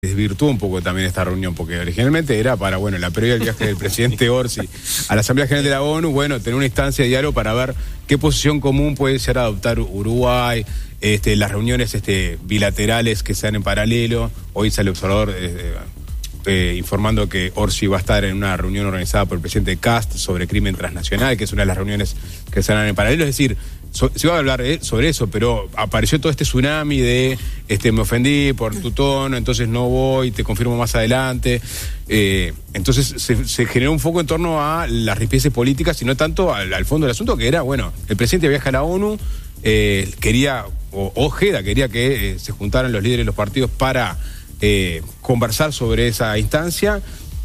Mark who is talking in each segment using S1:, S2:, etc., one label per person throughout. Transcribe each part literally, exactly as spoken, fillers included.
S1: desvirtuó un poco también esta reunión, porque originalmente era para, bueno, la previa del viaje del presidente Orsi a la Asamblea General de la ONU, bueno, tener una instancia de diálogo para ver qué posición común puede ser adoptar Uruguay, este, las reuniones este, bilaterales que sean en paralelo. Hoy sale el Observador eh, eh, informando que Orsi va a estar en una reunión organizada por el presidente Kast sobre crimen transnacional, que es una de las reuniones que se harán en paralelo, es decir, So, se iba a hablar eh, sobre eso, pero apareció todo este tsunami de este me ofendí por tu tono, entonces no voy, te confirmo más adelante. Eh, entonces se, se generó un foco en torno a las rispideces políticas y no tanto al, al fondo del asunto, que era, bueno, el presidente viaja a la ONU, eh, quería, o Ojeda quería que eh, se juntaran los líderes de los partidos para eh, conversar sobre esa instancia.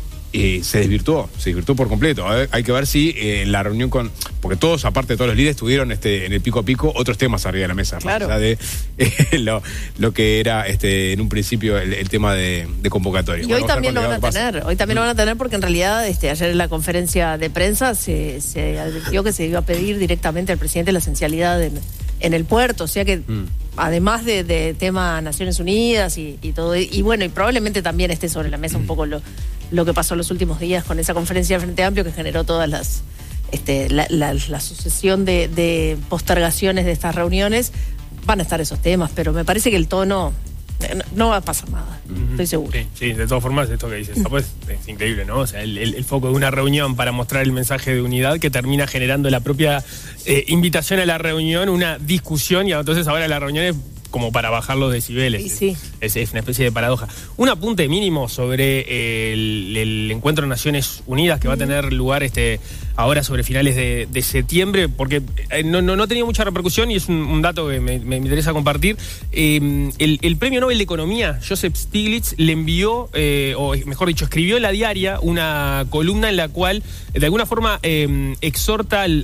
S1: Y se desvirtuó, se desvirtuó por completo. Ver, hay que ver si en eh, la reunión con... Porque todos, aparte de todos los líderes, tuvieron este, en el pico a pico otros temas arriba de la mesa.
S2: Claro.
S1: Más allá de eh, lo, lo que era este, en un principio el, el tema de, de convocatoria.
S2: Y
S1: bueno,
S2: hoy también lo van a tener, hoy también mm. lo van a tener porque en realidad este, ayer en la conferencia de prensa se, se advirtió que se iba a pedir directamente al presidente la esencialidad en, en el puerto, o sea que... Mm. Además de, de tema Naciones Unidas y, y todo, y bueno, y probablemente también esté sobre la mesa un poco lo, lo que pasó los últimos días con esa conferencia del Frente Amplio que generó todas las, este, la, la, la sucesión de, de postergaciones de estas reuniones. Van a estar esos temas, pero me parece que el tono no, no va a pasar nada, uh-huh. Estoy seguro.
S3: Sí, sí, de todas formas, esto que dices, pues, es increíble, ¿no? O sea, el, el, el foco de una reunión para mostrar el mensaje de unidad que termina generando la propia eh, invitación a la reunión, una discusión, y entonces ahora la reunión es como para bajar los decibeles.
S2: Sí, sí.
S3: Es, es una especie de paradoja. Un apunte mínimo sobre el, el encuentro de Naciones Unidas que va a tener lugar este ahora sobre finales de, de septiembre, porque no, no, no ha tenido mucha repercusión y es un, un dato que me, me interesa compartir. Eh, el, el Premio Nobel de Economía, Joseph Stiglitz, le envió, eh, o mejor dicho, escribió en la Diaria una columna en la cual de alguna forma eh, exhorta al,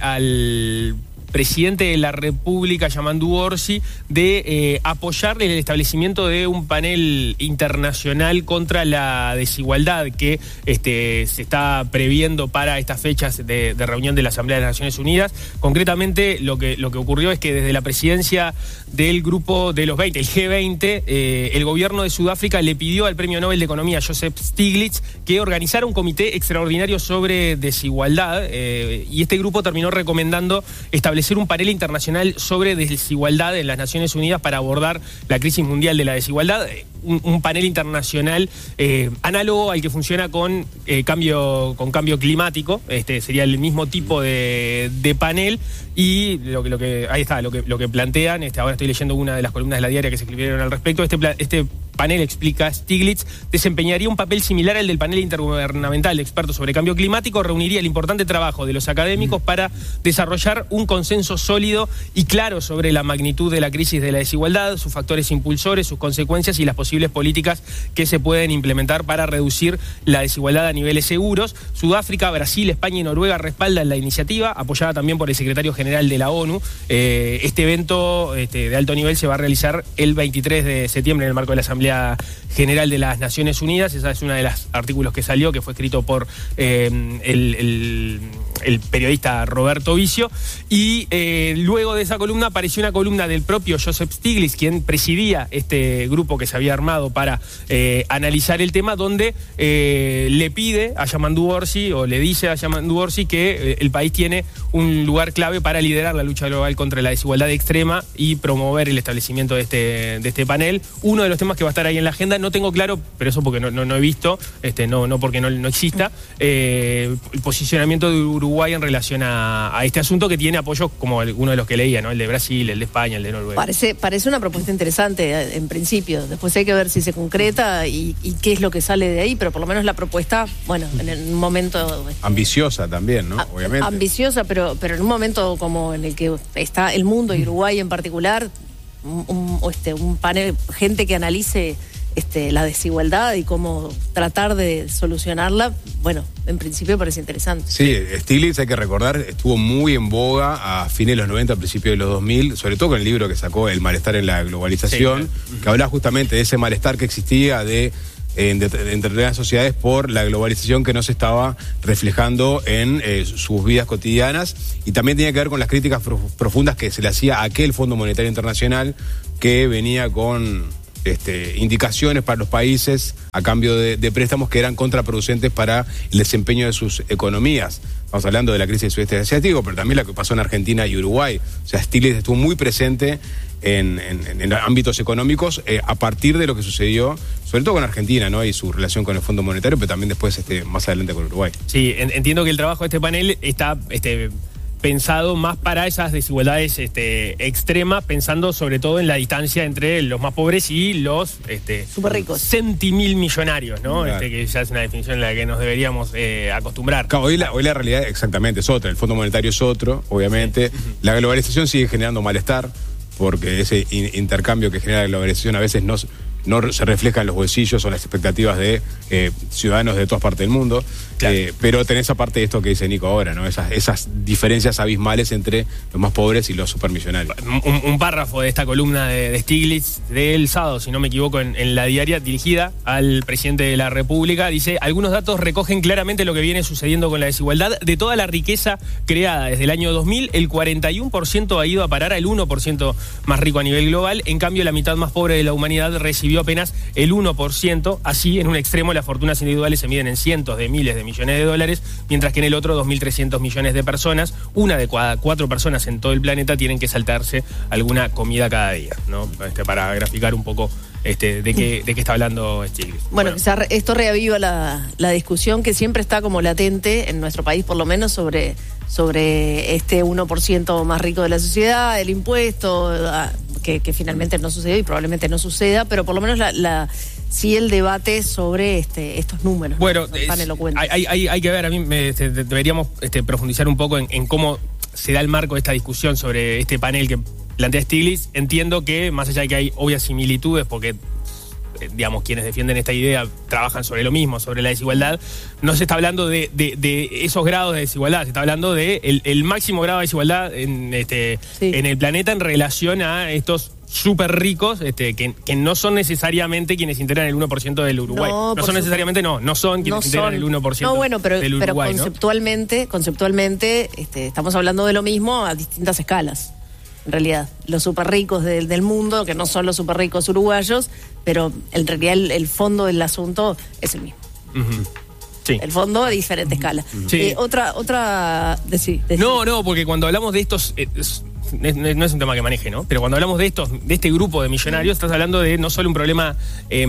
S3: al presidente de la República, Yamandu Orsi, de eh, apoyar el establecimiento de un panel internacional contra la desigualdad que este, se está previendo para estas fechas de, de reunión de la Asamblea de las Naciones Unidas. Concretamente, lo que, lo que ocurrió es que desde la presidencia del grupo de los veinte, el G veinte, eh, el gobierno de Sudáfrica le pidió al Premio Nobel de Economía, Joseph Stiglitz, que organizara un comité extraordinario sobre desigualdad, eh, y este grupo terminó recomendando establecer un panel internacional sobre desigualdad en las Naciones Unidas para abordar la crisis mundial de la desigualdad, un, un panel internacional eh, análogo al que funciona con eh, cambio con cambio climático. Este sería el mismo tipo de, de panel, y lo que lo que ahí está lo que lo que plantean, este ahora estoy leyendo una de las columnas de la Diaria que se escribieron al respecto. Este este panel, explica Stiglitz, desempeñaría un papel similar al del panel intergubernamental de expertos sobre cambio climático, reuniría el importante trabajo de los académicos para desarrollar un consenso sólido y claro sobre la magnitud de la crisis de la desigualdad, sus factores impulsores, sus consecuencias y las posibles políticas que se pueden implementar para reducir la desigualdad a niveles seguros. Sudáfrica, Brasil, España y Noruega respaldan la iniciativa, apoyada también por el secretario general de la ONU. Eh, este evento este, de alto nivel se va a realizar el veintitrés de septiembre en el marco de la Asamblea General de las Naciones Unidas. Esa es una de los artículos que salió, que fue escrito por eh, el, el, el periodista Roberto Vicio, y eh, luego de esa columna apareció una columna del propio Joseph Stiglitz, quien presidía este grupo que se había armado para eh, analizar el tema, donde eh, le pide a Yamandu Orsi, o le dice a Yamandu Orsi, que eh, el país tiene un lugar clave para liderar la lucha global contra la desigualdad extrema y promover el establecimiento de este, de este panel. Uno de los temas que va a estar ahí en la agenda, no tengo claro, pero eso porque no, no, no he visto, este, no, no porque no, no exista, eh, el posicionamiento de Uruguay en relación a, a este asunto, que tiene apoyo como alguno de los que leía, ¿no? El de Brasil, el de España, el de Noruega.
S2: Parece, parece una propuesta interesante en principio, después hay que ver si se concreta y, y qué es lo que sale de ahí, pero por lo menos la propuesta, bueno, en un momento...
S1: Ambiciosa también, ¿no?
S2: A,
S1: Obviamente.
S2: Ambiciosa, pero, pero en un momento como en el que está el mundo y Uruguay en particular, un, un, este, un panel, gente que analice este, la desigualdad y cómo tratar de solucionarla, bueno, en principio parece interesante.
S1: Sí, Stiglitz, hay que recordar, estuvo muy en boga a fines de los noventa, a principios de los dos mil, sobre todo con el libro que sacó, El malestar en la globalización, sí, que hablaba justamente de ese malestar que existía de en determinadas sociedades por la globalización que no se estaba reflejando en eh, sus vidas cotidianas, y también tenía que ver con las críticas profundas que se le hacía a aquel Fondo Monetario Internacional, que venía con este, indicaciones para los países a cambio de, de préstamos que eran contraproducentes para el desempeño de sus economías. Estamos hablando de la crisis del sudeste asiático, pero también lo que pasó en Argentina y Uruguay. O sea, Stiglitz estuvo muy presente en, en, en ámbitos económicos eh, a partir de lo que sucedió, sobre todo con Argentina, ¿no? Y su relación con el Fondo Monetario, pero también después este, más adelante con Uruguay.
S3: Sí, en, entiendo que el trabajo de este panel está este, pensado más para esas desigualdades este, extremas, pensando sobre todo en la distancia entre los más pobres y los este,
S2: súper ricos,
S3: centimil millonarios, ¿no?
S1: Claro.
S3: Este, que ya es una definición en la que nos deberíamos eh, acostumbrar.
S1: Claro, hoy, la, hoy la realidad exactamente es otra, el Fondo Monetario es otro, obviamente. Sí. La globalización sigue generando malestar, porque ese in, intercambio que genera la globalización a veces no, no se refleja en los bolsillos o las expectativas de eh, ciudadanos de todas partes del mundo. Claro. Eh, pero tenés aparte de esto que dice Nico ahora, ¿no? Esas, esas diferencias abismales entre los más pobres y los supermillonarios.
S3: Un, un párrafo de esta columna de, de Stiglitz del sábado, si no me equivoco, en, en La Diaria, dirigida al presidente de la República, dice: algunos datos recogen claramente lo que viene sucediendo con la desigualdad. De toda la riqueza creada desde el año dos mil, el cuarenta y uno por ciento ha ido a parar al uno por ciento más rico a nivel global. En cambio, la mitad más pobre de la humanidad recibió apenas el uno por ciento. Así, en un extremo, las fortunas individuales se miden en cientos de miles de millones de dólares, mientras que en el otro dos mil trescientos millones de personas, una de cada cuatro personas en todo el planeta tienen que saltarse alguna comida cada día, ¿no? Este, para graficar un poco este, de qué de qué está hablando Stiglitz.
S2: Bueno, bueno. Esto reaviva la, la discusión que siempre está como latente en nuestro país, por lo menos, sobre, sobre este uno por ciento más rico de la sociedad, el impuesto, que, que finalmente no sucedió y probablemente no suceda, pero por lo menos la... la sí el debate sobre este, estos números.
S3: Bueno, ¿no? es, hay, hay, hay que ver, a mí me, este, deberíamos este, profundizar un poco en, en cómo se da el marco de esta discusión sobre este panel que plantea Stiglitz. Entiendo que, más allá de que hay obvias similitudes, porque digamos, quienes defienden esta idea trabajan sobre lo mismo, sobre la desigualdad, no se está hablando de, de, de esos grados de desigualdad, se está hablando de el, el máximo grado de desigualdad en, este, sí. en el planeta en relación a estos súper ricos, este, que, que no son necesariamente quienes integran el uno por ciento del Uruguay. No, no son necesariamente, no, no son quienes no integran son. el uno por ciento
S2: no, bueno, pero,
S3: del Uruguay.
S2: Pero conceptualmente, ¿no? conceptualmente este, estamos hablando de lo mismo a distintas escalas. En realidad, los súper ricos de, del mundo, que no son los súper ricos uruguayos, pero en realidad el, el fondo del asunto es el mismo.
S3: Uh-huh. Sí.
S2: El fondo a diferente escala.
S3: Uh-huh. Sí.
S2: Eh, otra, otra... Decí, decí.
S3: No, no, porque cuando hablamos de estos... Eh, es, no es un tema que maneje, ¿no? Pero cuando hablamos de estos, de este grupo de millonarios, estás hablando de no solo un problema eh,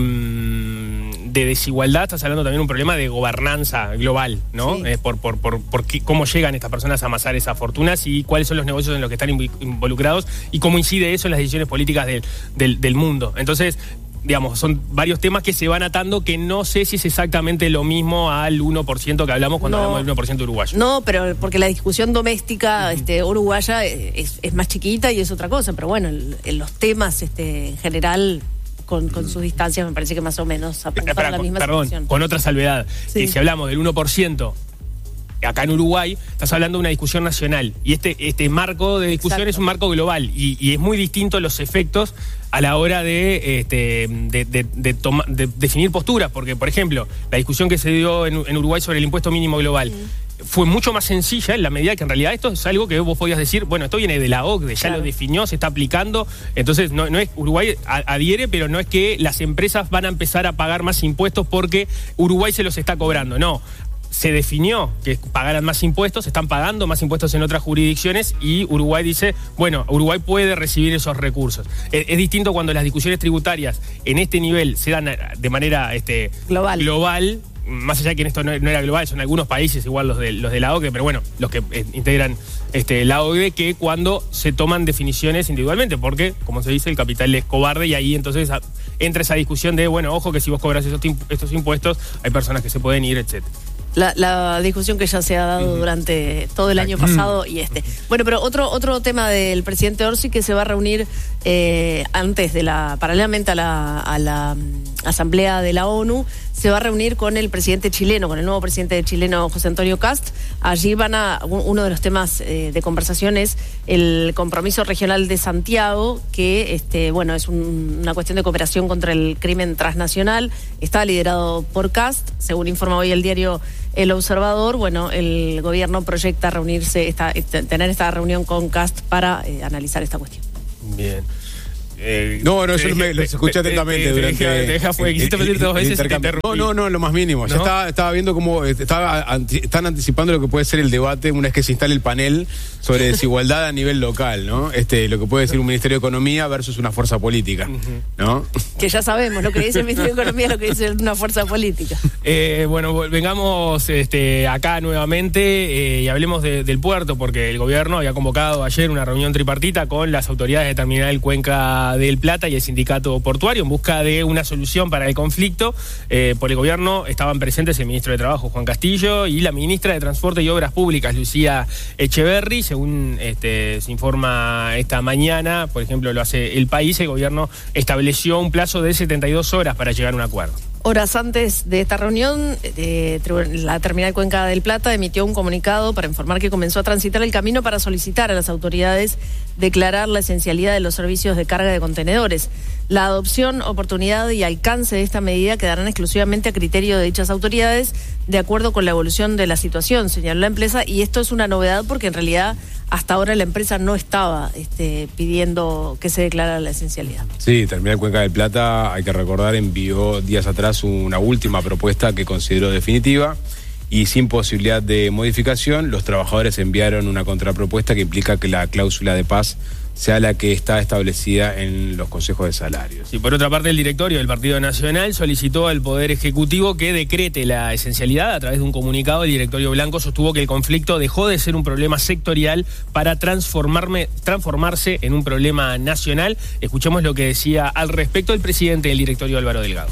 S3: de desigualdad, estás hablando también de un problema de gobernanza global, ¿no? Sí. Eh, por, por, por, por qué, cómo llegan estas personas a amasar esas fortunas y cuáles son los negocios en los que están involucrados y cómo incide eso en las decisiones políticas del, del, del mundo. Entonces, digamos, son varios temas que se van atando que no sé si es exactamente lo mismo al uno por ciento que hablamos cuando no, hablamos del uno por ciento uruguayo.
S2: No, pero porque la discusión doméstica uh-huh. este, uruguaya es, es más chiquita y es otra cosa, pero bueno, el, el, los temas este, en general... Con, con sus distancias me parece que más o menos apuntan a la misma
S3: perdón,
S2: situación.
S3: Con otra salvedad, sí. que si hablamos del uno por ciento acá en Uruguay, estás hablando de una discusión nacional y este, este marco de discusión Exacto. es un marco global y, y es muy distinto los efectos a la hora de, este, de, de, de, toma, de definir posturas, porque por ejemplo, la discusión que se dio en, en Uruguay sobre el impuesto mínimo global mm. fue mucho más sencilla en la medida que en realidad esto es algo que vos podías decir, bueno, esto viene de la O C D E, ya claro. lo definió, se está aplicando, entonces no, no es Uruguay adhiere, pero no es que las empresas van a empezar a pagar más impuestos porque Uruguay se los está cobrando, no. Se definió que pagaran más impuestos, están pagando más impuestos en otras jurisdicciones y Uruguay dice, bueno, Uruguay puede recibir esos recursos. Es, es distinto cuando las discusiones tributarias en este nivel se dan de manera este,
S2: global.
S3: global, más allá de que en esto no, no era global, son algunos países igual los de, los de la O C D E, pero bueno, los que eh, integran este, la O C D E, que cuando se toman definiciones individualmente, porque, como se dice, el capital es cobarde y ahí entonces a, entra esa discusión de, bueno, ojo que si vos cobras esos, estos impuestos, hay personas que se pueden ir, etcétera.
S2: La, la discusión que ya se ha dado uh-huh. durante todo el año pasado y este. Bueno, pero otro otro tema del presidente Orsi que se va a reunir eh, antes de la, paralelamente a la, a la um, asamblea de la ONU, se va a reunir con el presidente chileno, con el nuevo presidente chileno José Antonio Kast. Allí van a, uno de los temas eh, de conversación es el compromiso regional de Santiago, que este, bueno, es un, una cuestión de cooperación contra el crimen transnacional. Está liderado por Kast, según informa hoy el diario El Observador. Bueno, el gobierno proyecta reunirse, esta, esta, tener esta reunión con Kast para eh, analizar esta cuestión.
S3: Bien. Eh,
S1: no, no, yo me, los escuché atentamente
S3: te,
S1: durante...
S3: Te deja, te deja fue,
S1: el,
S3: quisiste pedirte dos veces y te interrumpí.
S1: No, no, no, lo más mínimo. ¿No? Ya estaba, estaba viendo cómo estaba anti, están anticipando lo que puede ser el debate una vez que se instale el panel sobre desigualdad a nivel local, ¿no? Este, lo que puede decir un Ministerio de Economía versus una fuerza política, ¿no?
S2: Que ya sabemos lo que dice el Ministerio de Economía, lo que dice una fuerza política.
S3: Eh, bueno, vengamos este, acá nuevamente eh, y hablemos de, del puerto, porque el gobierno había convocado ayer una reunión tripartita con las autoridades de Terminal Cuenca del Plata y el sindicato portuario en busca de una solución para el conflicto. Eh, por el gobierno estaban presentes el ministro de Trabajo, Juan Castillo, y la ministra de Transporte y Obras Públicas, Lucía Echeverri. Según este, se informa esta mañana, por ejemplo, lo hace El País, el gobierno estableció un plazo de setenta y dos horas para llegar a un acuerdo.
S2: Horas antes de esta reunión, eh, la Terminal Cuenca del Plata emitió un comunicado para informar que comenzó a transitar el camino para solicitar a las autoridades declarar la esencialidad de los servicios de carga de contenedores. La adopción, oportunidad y alcance de esta medida quedarán exclusivamente a criterio de dichas autoridades de acuerdo con la evolución de la situación, señaló la empresa, y esto es una novedad porque en realidad hasta ahora la empresa no estaba este, pidiendo que se declarara la esencialidad.
S1: Sí, Terminal Cuenca del Plata, hay que recordar, envió días atrás una última propuesta que consideró definitiva y sin posibilidad de modificación. Los trabajadores enviaron una contrapropuesta que implica que la cláusula de paz sea la que está establecida en los consejos de salarios.
S3: Y por otra parte, el directorio del Partido Nacional solicitó al Poder Ejecutivo que decrete la esencialidad. A través de un comunicado, el directorio blanco sostuvo que el conflicto dejó de ser un problema sectorial para transformarme, transformarse en un problema nacional. Escuchemos lo que decía al respecto el presidente del directorio, Álvaro Delgado.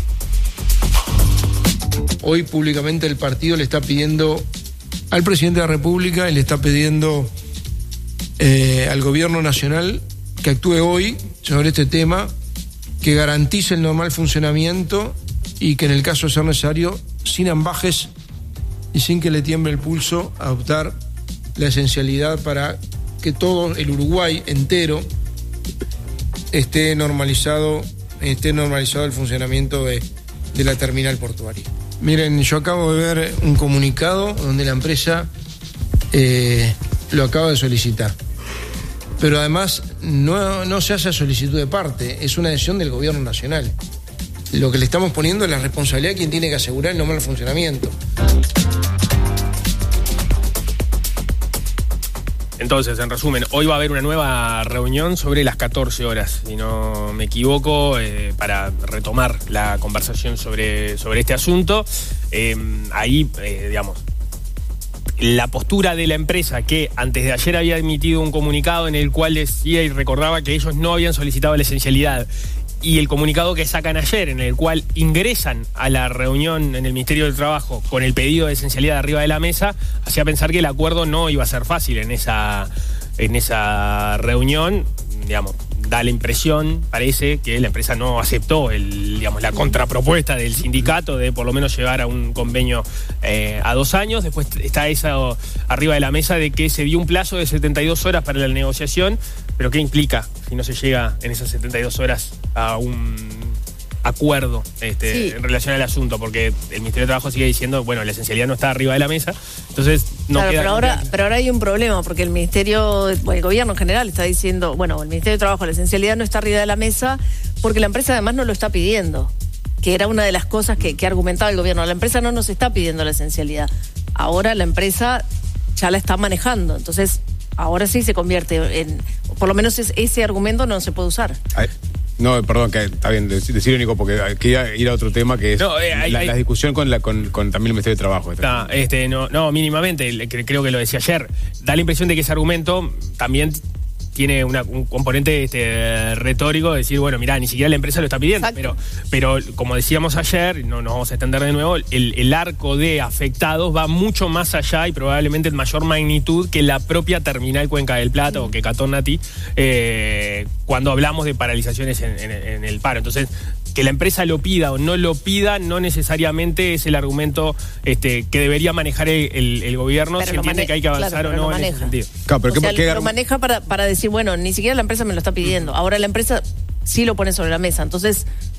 S4: Hoy públicamente el partido le está pidiendo al presidente de la República y le está pidiendo eh, al gobierno nacional que actúe hoy sobre este tema, que garantice el normal funcionamiento y que en el caso de ser necesario, sin ambajes y sin que le tiemble el pulso, adoptar la esencialidad para que todo el Uruguay entero esté normalizado, esté normalizado el funcionamiento de, de la terminal portuaria. Miren, yo acabo de ver un comunicado donde la empresa eh, lo acaba de solicitar. Pero además no, no se hace solicitud de parte, es una decisión del gobierno nacional. Lo que le estamos poniendo es la responsabilidad de quien tiene que asegurar el normal funcionamiento.
S3: Entonces, en resumen, hoy va a haber una nueva reunión sobre las catorce horas, si no me equivoco, eh, para retomar la conversación sobre, sobre este asunto. Eh, ahí, eh, digamos, la postura de la empresa, que antes de ayer había emitido un comunicado en el cual decía y recordaba que ellos no habían solicitado la esencialidad, y el comunicado que sacan ayer, en el cual ingresan a la reunión en el Ministerio del Trabajo con el pedido de esencialidad arriba de la mesa, hacía pensar que el acuerdo no iba a ser fácil en esa, en esa reunión. Digamos, da la impresión, parece, que la empresa no aceptó el, digamos, la contrapropuesta del sindicato de por lo menos llegar a un convenio eh, a dos años. Después está eso arriba de la mesa de que se dio un plazo de setenta y dos horas para la negociación, pero ¿qué implica si no se llega en esas setenta y dos horas a un acuerdo este, sí. en relación al asunto? Porque el Ministerio de Trabajo sigue diciendo, bueno, la esencialidad no está arriba de la mesa, entonces no
S2: claro,
S3: queda...
S2: Pero ahora, pero ahora hay un problema, porque el Ministerio, bueno, el gobierno en general está diciendo, bueno, el Ministerio de Trabajo, la esencialidad no está arriba de la mesa, porque la empresa además no lo está pidiendo, que era una de las cosas que, que argumentaba el gobierno. La empresa no nos está pidiendo la esencialidad, ahora la empresa ya la está manejando, entonces ahora sí se convierte en, por lo menos es, ese argumento no se puede usar.
S1: Ay. No, perdón, que está bien decirlo, Nico, porque quería ir a otro tema que es
S3: no, eh, hay,
S1: la,
S3: hay,
S1: la discusión con, la, con, con también el Ministerio de Trabajo.
S3: No, este, no, no, mínimamente, creo que lo decía ayer. Da la impresión de que ese argumento también tiene una, un componente este, retórico de decir, bueno, mirá, ni siquiera la empresa lo está pidiendo. Pero, pero como decíamos ayer, no nos vamos a extender de nuevo, el, el arco de afectados va mucho más allá y probablemente en mayor magnitud que la propia terminal Cuenca del Plata mm. o que Catón Nati, eh, cuando hablamos de paralizaciones en, en, en el paro. Entonces, que la empresa lo pida o no lo pida no necesariamente es el argumento este, que debería manejar el, el, el gobierno.
S2: Pero
S3: se entiende que hay que avanzar
S2: claro,
S3: o no,
S2: no
S3: en ese sentido.
S1: Claro, pero
S2: o
S1: ¿qué,
S2: sea,
S1: qué...
S2: lo maneja para, para decir, bueno, ni siquiera la empresa me lo está pidiendo. Ahora la empresa sí lo pone sobre la mesa. Entonces,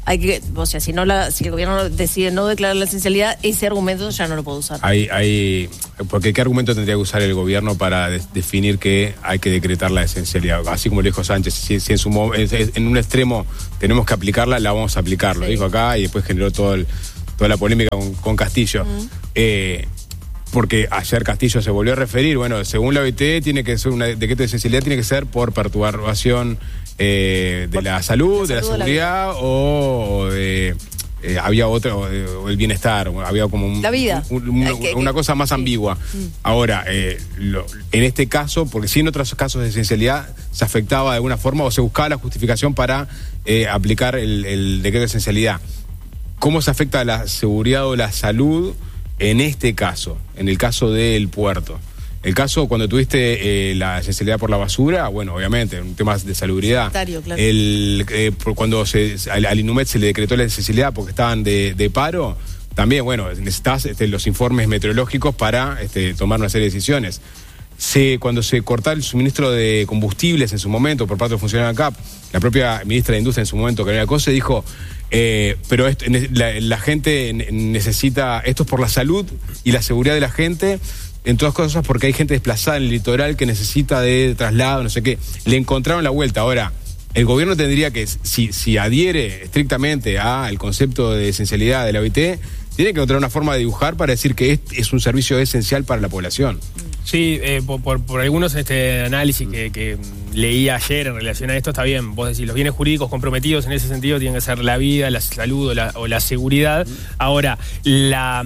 S2: hay que, o sea, si no la, si el gobierno decide no declarar la esencialidad, ese argumento ya no lo puede usar.
S1: Hay, hay, porque ¿qué argumento tendría que usar el gobierno para de, definir que hay que decretar la esencialidad? Así como lo dijo Sánchez, si, si en, su, en un extremo tenemos que aplicarla, la vamos a aplicar, lo sí. dijo acá y después generó todo el, toda la polémica con, con Castillo. Mm. Eh, porque ayer Castillo se volvió a referir, bueno, según la O I T, tiene que ser una decreto de esencialidad, tiene que ser por perturbación eh, de, la salud, de la seguridad o de... Eh, había otro, o el bienestar, había como un,
S2: la vida.
S1: Un, un, que, una cosa más sí. ambigua. Mm. Ahora, eh, lo, en este caso, porque sí en otros casos de esencialidad se afectaba de alguna forma o se buscaba la justificación para eh, aplicar el, el decreto de esencialidad. ¿Cómo se afecta a la seguridad o la salud en este caso, en el caso del puerto? El caso cuando tuviste eh, la esencialidad por la basura, bueno, obviamente, un tema de salubridad.
S2: Claro.
S1: El, eh, cuando se, al, al INUMED se le decretó la esencialidad porque estaban de, de paro, también, bueno, necesitas este, los informes meteorológicos para este, tomar una serie de decisiones. Se, cuando se cortaba el suministro de combustibles en su momento por parte de los funcionarios de ANCAP, la propia ministra de Industria en su momento, Carolina Cose, dijo... Eh, pero esto, la, la gente necesita, esto es por la salud y la seguridad de la gente, en todas cosas porque hay gente desplazada en el litoral que necesita de traslado, no sé qué. Le encontraron la vuelta. Ahora, el gobierno tendría que, si, si adhiere estrictamente al concepto de esencialidad de la O I T, tiene que encontrar una forma de dibujar para decir que es, es un servicio esencial para la población.
S3: Sí, eh, por, por, por algunos este análisis que, que leí ayer en relación a esto, está bien, vos decís, los bienes jurídicos comprometidos en ese sentido tienen que ser la vida, la salud o la, o la seguridad. Ahora, la,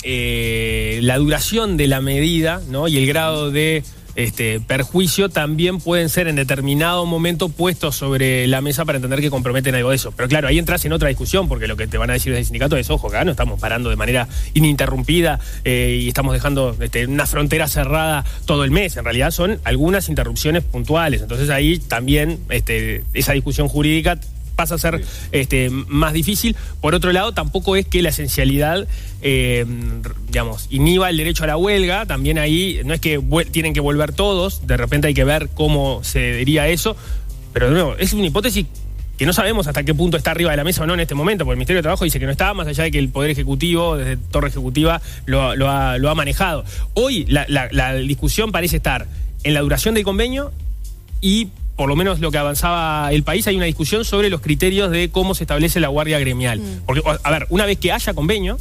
S3: eh, la duración de la medida, ¿no? Y el grado de este perjuicio también pueden ser en determinado momento puestos sobre la mesa para entender que comprometen algo de eso. Pero claro, ahí entras en otra discusión, porque lo que te van a decir desde el sindicato es, ojo, acá no estamos parando de manera ininterrumpida eh, y estamos dejando este, una frontera cerrada todo el mes. En realidad son algunas interrupciones puntuales. Entonces ahí también este, esa discusión jurídica pasa a ser sí. este, más difícil. Por otro lado, tampoco es que la esencialidad, eh, digamos, inhiba el derecho a la huelga. También ahí no es que tienen que volver todos, de repente hay que ver cómo se diría eso. Pero de nuevo, es una hipótesis que no sabemos hasta qué punto está arriba de la mesa o no en este momento, porque el Ministerio de Trabajo dice que no está, más allá de que el Poder Ejecutivo, desde Torre Ejecutiva, lo, lo, ha, lo ha manejado. Hoy la, la, la discusión parece estar en la duración del convenio y por lo menos lo que avanzaba el país, hay una discusión sobre los criterios de cómo se establece la guardia gremial. Mm. Porque, a ver, una vez que haya convenio,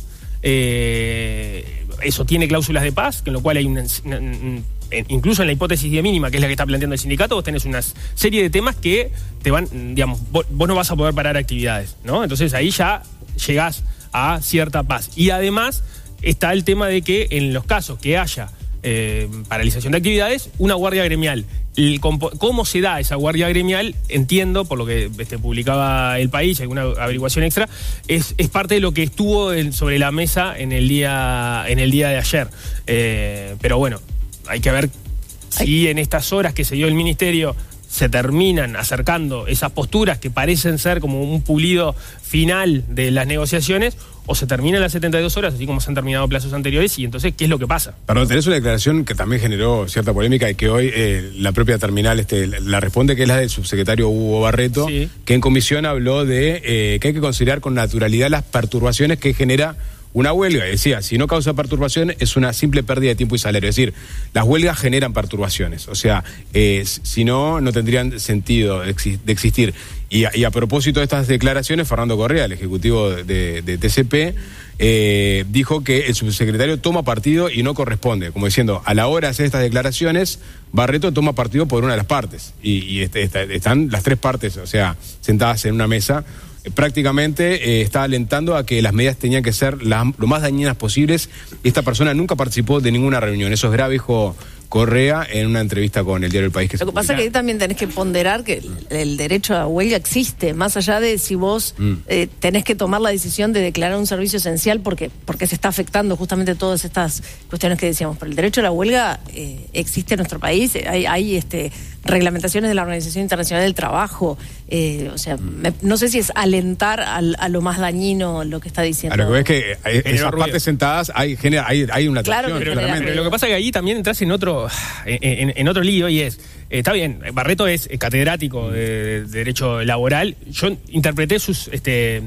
S3: eh, eso tiene cláusulas de paz, con lo cual hay una, una, una, incluso en la hipótesis de mínima, que es la que está planteando el sindicato, vos tenés una serie de temas que te van, digamos, vos, vos no vas a poder parar actividades, ¿no? Entonces ahí ya llegás a cierta paz. Y además está el tema de que en los casos que haya Eh, paralización de actividades, una guardia gremial. El, ¿Cómo se da esa guardia gremial? Entiendo, por lo que este, publicaba El País, alguna averiguación extra, es, es parte de lo que estuvo en, sobre la mesa en el día, en el día de ayer. Eh, pero bueno, hay que ver si en estas horas que se dio el Ministerio se terminan acercando esas posturas que parecen ser como un pulido final de las negociaciones, o se terminan las setenta y dos horas, así como se han terminado plazos anteriores, y entonces, ¿qué es lo que pasa?
S1: Perdón, tenés una declaración que también generó cierta polémica y que hoy eh, la propia terminal este, la responde, que es la del subsecretario Hugo Barreto, sí. que en comisión habló de eh, que hay que considerar con naturalidad las perturbaciones que genera una huelga. Decía, si no causa perturbación, es una simple pérdida de tiempo y salario. Es decir, las huelgas generan perturbaciones. O sea, eh, si no, no tendrían sentido de existir. Y a, y a propósito de estas declaraciones, Fernando Correa, el ejecutivo de, de T C P, eh, dijo que el subsecretario toma partido y no corresponde. Como diciendo, a la hora de hacer estas declaraciones, Barreto toma partido por una de las partes. Y, y este, esta, están las tres partes, o sea, sentadas en una mesa. Prácticamente eh, está alentando a que las medidas tenían que ser las, lo más dañinas posibles. Esta persona nunca participó de ninguna reunión. Eso es grave, dijo Correa en una entrevista con el diario El País. Que
S2: Lo que pasa es que ahí también tenés que ponderar que el, el derecho a huelga existe, más allá de si vos mm. eh, tenés que tomar la decisión de declarar un servicio esencial porque, porque se está afectando justamente todas estas cuestiones que decíamos. Pero el derecho a la huelga eh, existe en nuestro país, hay, hay este, reglamentaciones de la Organización Internacional del Trabajo, eh, o sea, mm. me, no sé si es alentar al, a lo más dañino lo que está diciendo.
S1: A lo que ves que hay, esas partes ruido. sentadas hay, genera, hay, hay una
S2: claro,
S1: atracción,
S2: pero,
S1: claramente.
S3: Pero lo que pasa es que ahí también entras en otro En, en, en otro lío, y es, eh, está bien, Barreto es catedrático de, de Derecho Laboral. Yo interpreté sus este,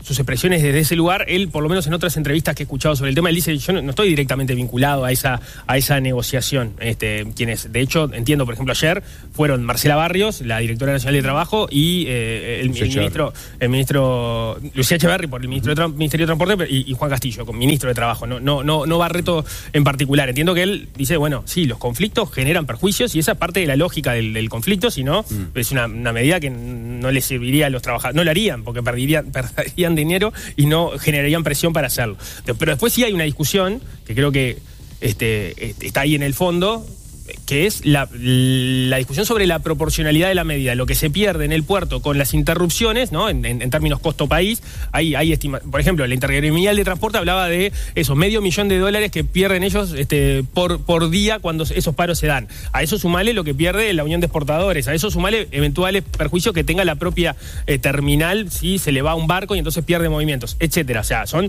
S3: sus expresiones desde ese lugar. Él, por lo menos en otras entrevistas que he escuchado sobre el tema, él dice, yo no, no estoy directamente vinculado a esa, a esa negociación. Este, quienes, de hecho, entiendo, por ejemplo, ayer fueron Marcela Barrios, la directora nacional de Trabajo, y eh, el, el ministro, el ministro Lucía Echeverri por el ministro de Tra- Ministerio de Transporte, y, y Juan Castillo, como ministro de Trabajo, no, no, no, no Barreto en particular. Entiendo que él dice, bueno, sí, los conflictos generan perjuicios, y esa es parte de la lógica del, del conflicto, si no, mm. es una, una medida que no les serviría a los trabajadores, no lo harían, porque perderían, perderían dinero y no generarían presión para hacerlo. Pero después sí hay una discusión, que creo que este, está ahí en el fondo, que es la, la discusión sobre la proporcionalidad de la medida, lo que se pierde en el puerto con las interrupciones, ¿no? En, en, en términos costo-país, hay, hay estima, por ejemplo, la Intergremial de Transporte hablaba de eso, medio millón de dólares que pierden ellos este, por, por día cuando esos paros se dan. A eso sumale lo que pierde la Unión de Exportadores, a eso sumale eventuales perjuicios que tenga la propia eh, terminal, si se le va un barco y entonces pierde movimientos, etcétera. O sea, son...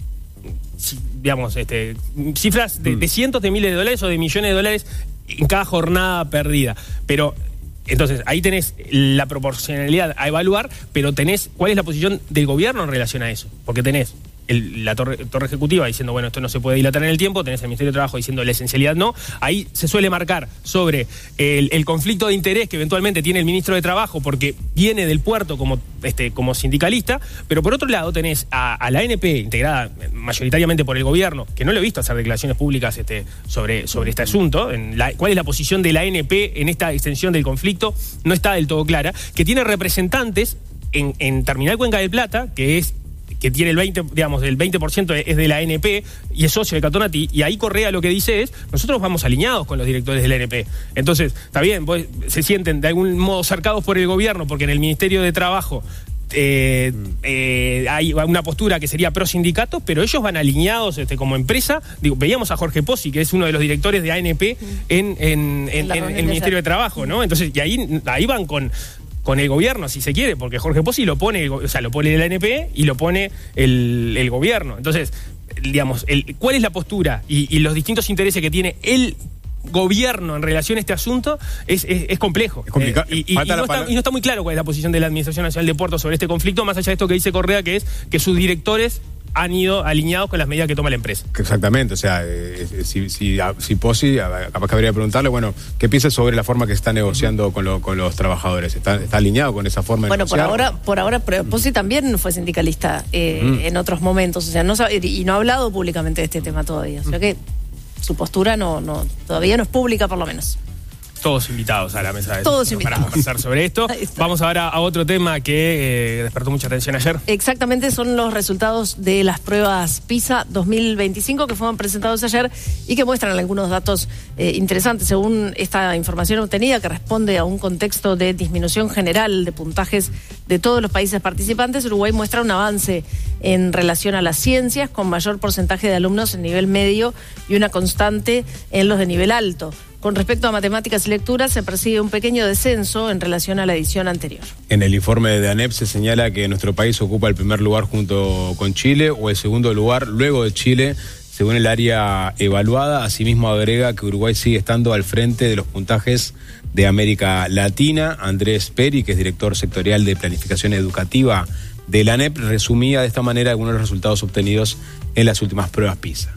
S3: digamos, este, cifras de, de cientos de miles de dólares o de millones de dólares en cada jornada perdida. Pero, entonces, ahí tenés la proporcionalidad a evaluar, pero tenés cuál es la posición del gobierno en relación a eso. Porque tenés el, la torre, torre ejecutiva diciendo, bueno, esto no se puede dilatar en el tiempo, tenés el Ministerio de Trabajo diciendo la esencialidad no. Ahí se suele marcar sobre el, el conflicto de interés que eventualmente tiene el ministro de Trabajo porque viene del puerto como, este, como sindicalista, pero por otro lado tenés a, a la A N P, integrada mayoritariamente por el gobierno, que no lo he visto hacer declaraciones públicas este, sobre, sobre este asunto, en la, cuál es la posición de la A N P en esta extensión del conflicto, no está del todo clara, que tiene representantes en, en Terminal Cuenca del Plata, que es que tiene el veinte, digamos, el veinte por ciento es de la A N P y es socio de Catonati, y ahí Correa lo que dice es, nosotros vamos alineados con los directores de la A N P. Entonces, está bien, pues, se sienten de algún modo cercados por el gobierno, porque en el Ministerio de Trabajo eh, eh, hay una postura que sería pro sindicatos, pero ellos van alineados este, como empresa. Digo, veíamos a Jorge Pozzi, que es uno de los directores de A N P en, en, en, en, en el Ministerio de Trabajo, ¿no? Entonces, y ahí, ahí van con... con el gobierno, si se quiere, porque Jorge Pozzi lo pone, o sea, lo pone la A N P y lo pone el, el gobierno. Entonces, digamos, el, ¿cuál es la postura y, y los distintos intereses que tiene el gobierno en relación a este asunto? Es, es, es complejo.
S1: Es complicado.
S3: Eh, y, y, y, no está, y no está muy claro cuál es la posición de la Administración Nacional de Puertos sobre este conflicto, más allá de esto que dice Correa, que es que sus directores han ido alineados con las medidas que toma la empresa.
S1: Exactamente, o sea, eh, si, si, si Pozzi, capaz que habría que preguntarle, bueno, ¿qué piensa sobre la forma que se está negociando uh-huh. con, lo, con los trabajadores? ¿Está, está alineado con esa forma de
S2: bueno,
S1: negociar?
S2: Bueno, por ahora, por ahora Pozzi uh-huh. también fue sindicalista eh, uh-huh. en otros momentos, o sea, no sabe, y no ha hablado públicamente de este tema todavía, o sea que su postura no, no todavía no es pública, por lo menos.
S3: Todos invitados a la mesa de
S2: Todos invitados.
S3: para conversar sobre esto. Vamos ahora a otro tema que eh, despertó mucha atención ayer.
S2: Exactamente, son los resultados de las pruebas PISA dos mil veinticinco que fueron presentados ayer y que muestran algunos datos eh, interesantes. Según esta información obtenida, que responde a un contexto de disminución general de puntajes de todos los países participantes, Uruguay muestra un avance en relación a las ciencias, con mayor porcentaje de alumnos en nivel medio y una constante en los de nivel alto. Con respecto a matemáticas y lectura, se percibe un pequeño descenso en relación a la edición anterior.
S1: En el informe de ANEP se señala que nuestro país ocupa el primer lugar junto con Chile, o el segundo lugar luego de Chile, según el área evaluada. Asimismo agrega que Uruguay sigue estando al frente de los puntajes de América Latina. Andrés Peri, que es director sectorial de planificación educativa de la ANEP, resumía de esta manera algunos de los resultados obtenidos en las últimas pruebas PISA.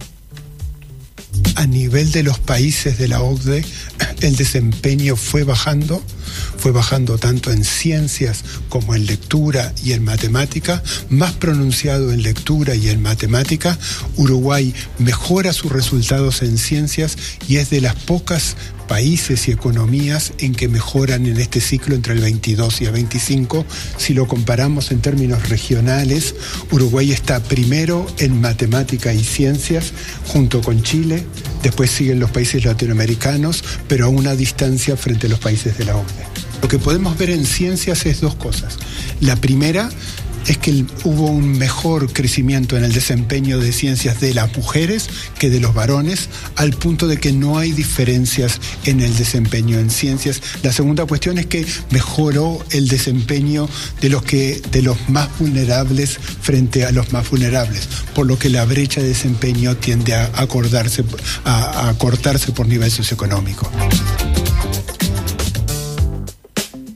S5: A nivel de los países de la O C D E, el desempeño fue bajando, fue bajando tanto en ciencias como en lectura y en matemática, más pronunciado en lectura y en matemática. Uruguay mejora sus resultados en ciencias y es de las pocas países y economías en que mejoran en este ciclo entre el veintidós y el veinticinco. Si lo comparamos en términos regionales, Uruguay está primero en matemática y ciencias junto con Chile, después siguen los países latinoamericanos, pero a una distancia frente a los países de la O C D E. Lo que podemos ver en ciencias es dos cosas. La primera es que hubo un mejor crecimiento en el desempeño de ciencias de las mujeres que de los varones, al punto de que no hay diferencias en el desempeño en ciencias. La segunda cuestión es que mejoró el desempeño de los que de los más vulnerables frente a los más vulnerables, por lo que la brecha de desempeño tiende a acordarse, a, a cortarse por nivel socioeconómico.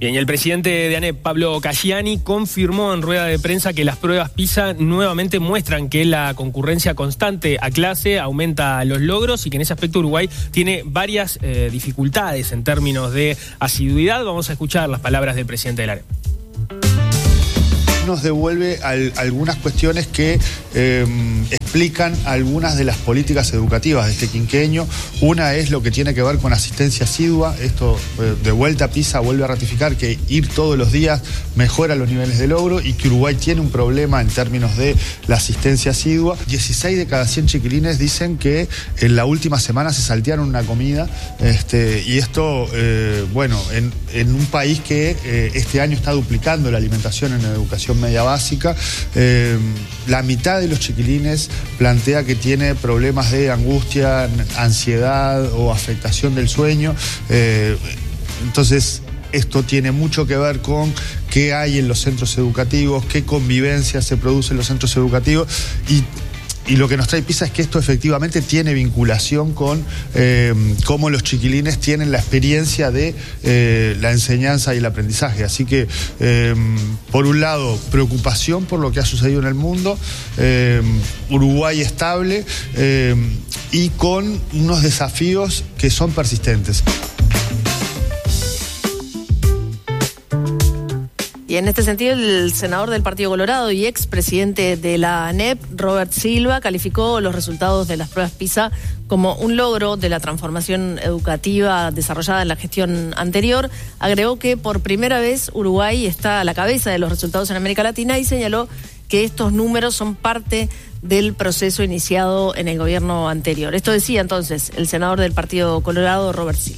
S3: Bien, y el presidente de ANEP, Pablo Casciani, confirmó en rueda de prensa que las pruebas PISA nuevamente muestran que la concurrencia constante a clase aumenta los logros y que en ese aspecto Uruguay tiene varias eh, dificultades en términos de asiduidad. Vamos a escuchar las palabras del presidente de la ANEP.
S6: Nos devuelve al, algunas cuestiones que eh, explican algunas de las políticas educativas de este quinquenio. Una es lo que tiene que ver con asistencia asidua. Esto, eh, de vuelta, PISA vuelve a ratificar que ir todos los días mejora los niveles de logro y que Uruguay tiene un problema en términos de la asistencia asidua. dieciséis de cada cien chiquilines dicen que en la última semana se saltearon una comida. Este, y esto, eh, bueno, en, en un país que eh, este año está duplicando la alimentación en la educación media básica, eh, la mitad de los chiquilines plantea que tiene problemas de angustia, ansiedad o afectación del sueño. Eh, entonces, esto tiene mucho que ver con qué hay en los centros educativos, qué convivencia se produce en los centros educativos y Y lo que nos trae PISA es que esto efectivamente tiene vinculación con eh, cómo los chiquilines tienen la experiencia de eh, la enseñanza y el aprendizaje. Así que, eh, por un lado, preocupación por lo que ha sucedido en el mundo, eh, Uruguay estable eh, y con unos desafíos que son persistentes.
S2: Y en este sentido, el senador del Partido Colorado y expresidente de la ANEP, Robert Silva, calificó los resultados de las pruebas PISA como un logro de la transformación educativa desarrollada en la gestión anterior. Agregó que por primera vez Uruguay está a la cabeza de los resultados en América Latina y señaló que estos números son parte del proceso iniciado en el gobierno anterior. Esto decía entonces el senador del Partido Colorado, Robert Silva.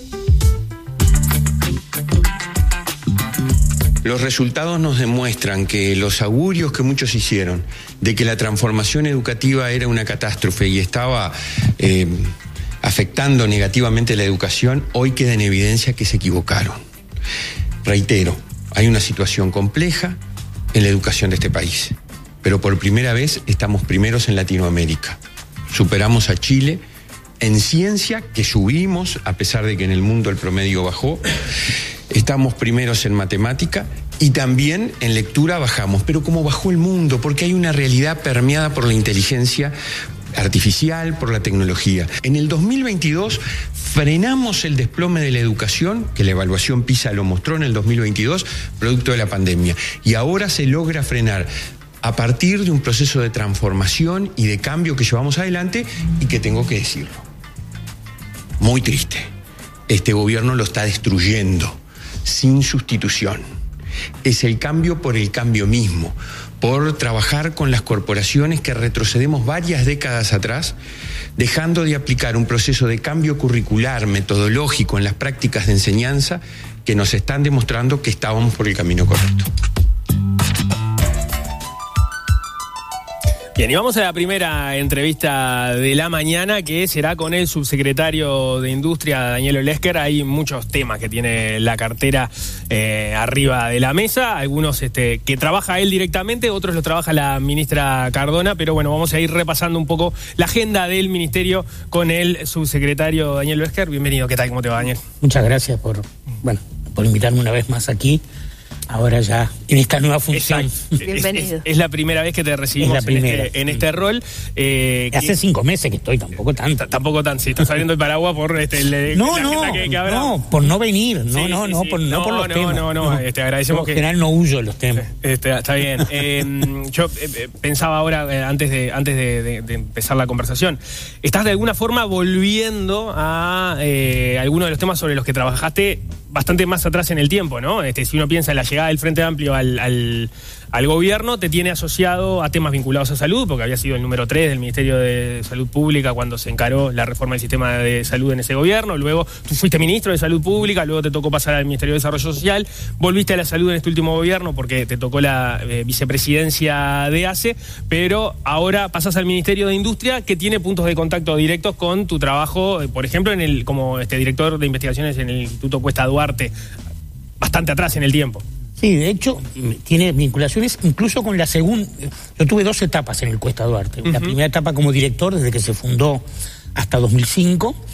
S7: Los resultados nos demuestran que los augurios que muchos hicieron de que la transformación educativa era una catástrofe y estaba eh, afectando negativamente la educación, hoy queda en evidencia que se equivocaron. Reitero, hay una situación compleja en la educación de este país, pero por primera vez estamos primeros en Latinoamérica. Superamos a Chile en ciencia, que subimos, a pesar de que en el mundo el promedio bajó. Estamos primeros en matemática y también en lectura bajamos, pero como bajó el mundo, porque hay una realidad permeada por la inteligencia artificial, por la tecnología. En el dos mil veintidós frenamos el desplome de la educación, que la evaluación PISA lo mostró en el dos mil veintidós, producto de la pandemia, y ahora se logra frenar a partir de un proceso de transformación y de cambio que llevamos adelante y que tengo que decirlo, muy triste, este gobierno lo está destruyendo sin sustitución. Es el cambio por el cambio mismo, por trabajar con las corporaciones que retrocedemos varias décadas atrás, dejando de aplicar un proceso de cambio curricular, metodológico en las prácticas de enseñanza que nos están demostrando que estábamos por el camino correcto.
S3: Bien, y vamos a la primera entrevista de la mañana, que será con el subsecretario de Industria, Daniel Olesker. Hay muchos temas que tiene la cartera eh, arriba de la mesa, algunos este, que trabaja él directamente, otros los trabaja la ministra Cardona, pero bueno, vamos a ir repasando un poco la agenda del ministerio con el subsecretario Daniel Olesker. Bienvenido, ¿qué tal? ¿Cómo te va, Daniel?
S8: Muchas gracias por, bueno, por invitarme una vez más aquí. Ahora ya en esta nueva función.
S2: Bienvenido.
S3: Es, es, es la primera vez que te recibimos en este, en este rol. Eh,
S8: Hace que, cinco meses que estoy, tampoco tanto.
S3: Tampoco tanto, sí, estás saliendo el paraguas por este, el,
S8: no, la no, que, que no, por no venir, no, sí, no, sí, no, sí. Por, no, no por los
S3: no,
S8: temas.
S3: No, no, no, este, agradecemos
S8: que... En
S3: que...
S8: general no huyo de los temas.
S3: Este, está bien. eh, yo eh, pensaba ahora, eh, antes, de, antes de, de, de empezar la conversación, estás de alguna forma volviendo a eh, algunos de los temas sobre los que trabajaste bastante más atrás en el tiempo, ¿no? Este, si uno piensa en la llegada del Frente Amplio al, al, al gobierno, te tiene asociado a temas vinculados a salud, porque había sido el número tres del Ministerio de Salud Pública cuando se encaró la reforma del sistema de salud en ese gobierno. Luego tú fuiste ministro de Salud Pública, luego te tocó pasar al Ministerio de Desarrollo Social, volviste a la salud en este último gobierno porque te tocó la eh, vicepresidencia de ACE, pero ahora pasas al Ministerio de Industria, que tiene puntos de contacto directos con tu trabajo, eh, por ejemplo, en el como este director de investigaciones en el Instituto Cuesta Duarte, bastante atrás en el tiempo.
S8: Sí, de hecho, tiene vinculaciones incluso con la segunda. Yo tuve dos etapas en el Cuesta Duarte. Uh-huh. La primera etapa como director, desde que se fundó hasta dos mil cinco,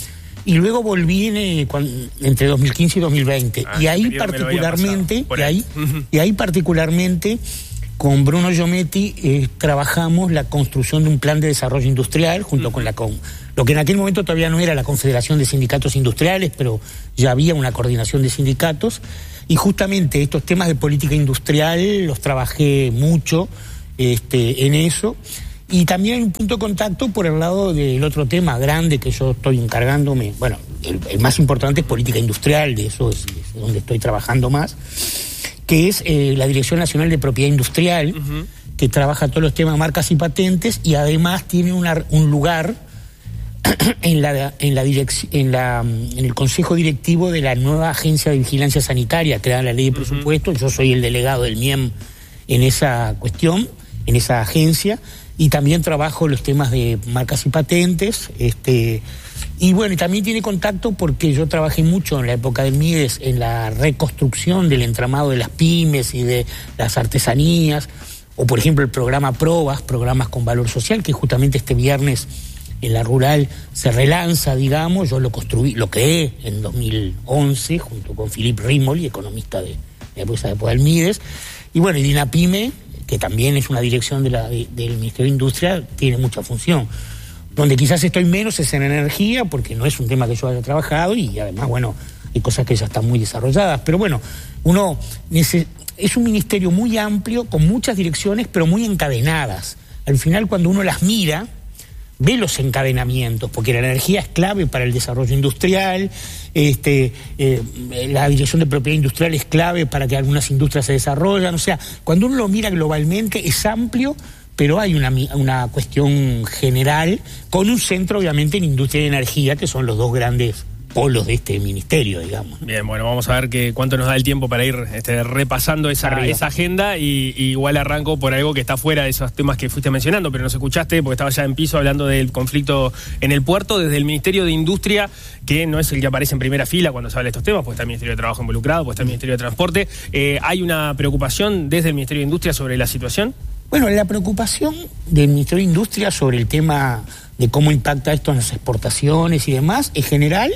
S8: y luego volví en, eh, cuando, entre dos mil quince y dos mil veinte.
S3: Ah,
S8: y ahí
S3: pasado,
S8: particularmente, y ahí,
S3: uh-huh.
S8: y ahí particularmente con Bruno Giometti eh, trabajamos la construcción de un plan de desarrollo industrial junto uh-huh. con la con lo que en aquel momento todavía no era la Confederación de Sindicatos Industriales, pero ya había una coordinación de sindicatos, y justamente estos temas de política industrial los trabajé mucho este, en eso. Y también hay un punto de contacto por el lado del otro tema grande que yo estoy encargándome. Bueno, el, el más importante es política industrial, de eso es, es donde estoy trabajando más, que es eh, la Dirección Nacional de Propiedad Industrial, uh-huh. que trabaja todos los temas de marcas y patentes, y además tiene una, un lugar en la en la, direc- en la en el Consejo Directivo de la nueva Agencia de Vigilancia Sanitaria, creada en la Ley de Presupuesto. Uh-huh. Yo soy el delegado del M I E M en esa cuestión, en esa agencia. Y también trabajo los temas de marcas y patentes, este, y bueno, y también tiene contacto porque yo trabajé mucho en la época del MIDES en la reconstrucción del entramado de las pymes y de las artesanías, o por ejemplo el programa Probas, programas con valor social, que justamente este viernes en la rural se relanza, digamos. Yo lo construí, lo creé en dos mil once junto con Philippe Rimoli, economista de, de esa época del MIDES, y bueno, y Dinapyme, que también es una dirección de la, de, del Ministerio de Industria, tiene mucha función. Donde quizás estoy menos es en energía, porque no es un tema que yo haya trabajado, y además, bueno, hay cosas que ya están muy desarrolladas. Pero bueno, uno neces- es un ministerio muy amplio, con muchas direcciones, pero muy encadenadas. Al final, cuando uno las mira, ve los encadenamientos, porque la energía es clave para el desarrollo industrial, este, eh, la Dirección de Propiedad Industrial es clave para que algunas industrias se desarrollen. O sea, cuando uno lo mira globalmente es amplio, pero hay una, una cuestión general, con un centro obviamente en industria y energía, que son los dos grandes polos de este ministerio, digamos.
S3: Bien, bueno, vamos a ver que cuánto nos da el tiempo para ir este, repasando esa, esa agenda, y, y igual arranco por algo que está fuera de esos temas que fuiste mencionando, pero nos escuchaste porque estaba ya en piso hablando del conflicto en el puerto, desde el Ministerio de Industria, que no es el que aparece en primera fila cuando se habla de estos temas, pues está el Ministerio de Trabajo involucrado, pues está el Ministerio de Transporte. Eh, ¿Hay una preocupación desde el Ministerio de Industria sobre la situación?
S8: Bueno, la preocupación del Ministerio de Industria sobre el tema de cómo impacta esto en las exportaciones y demás es general,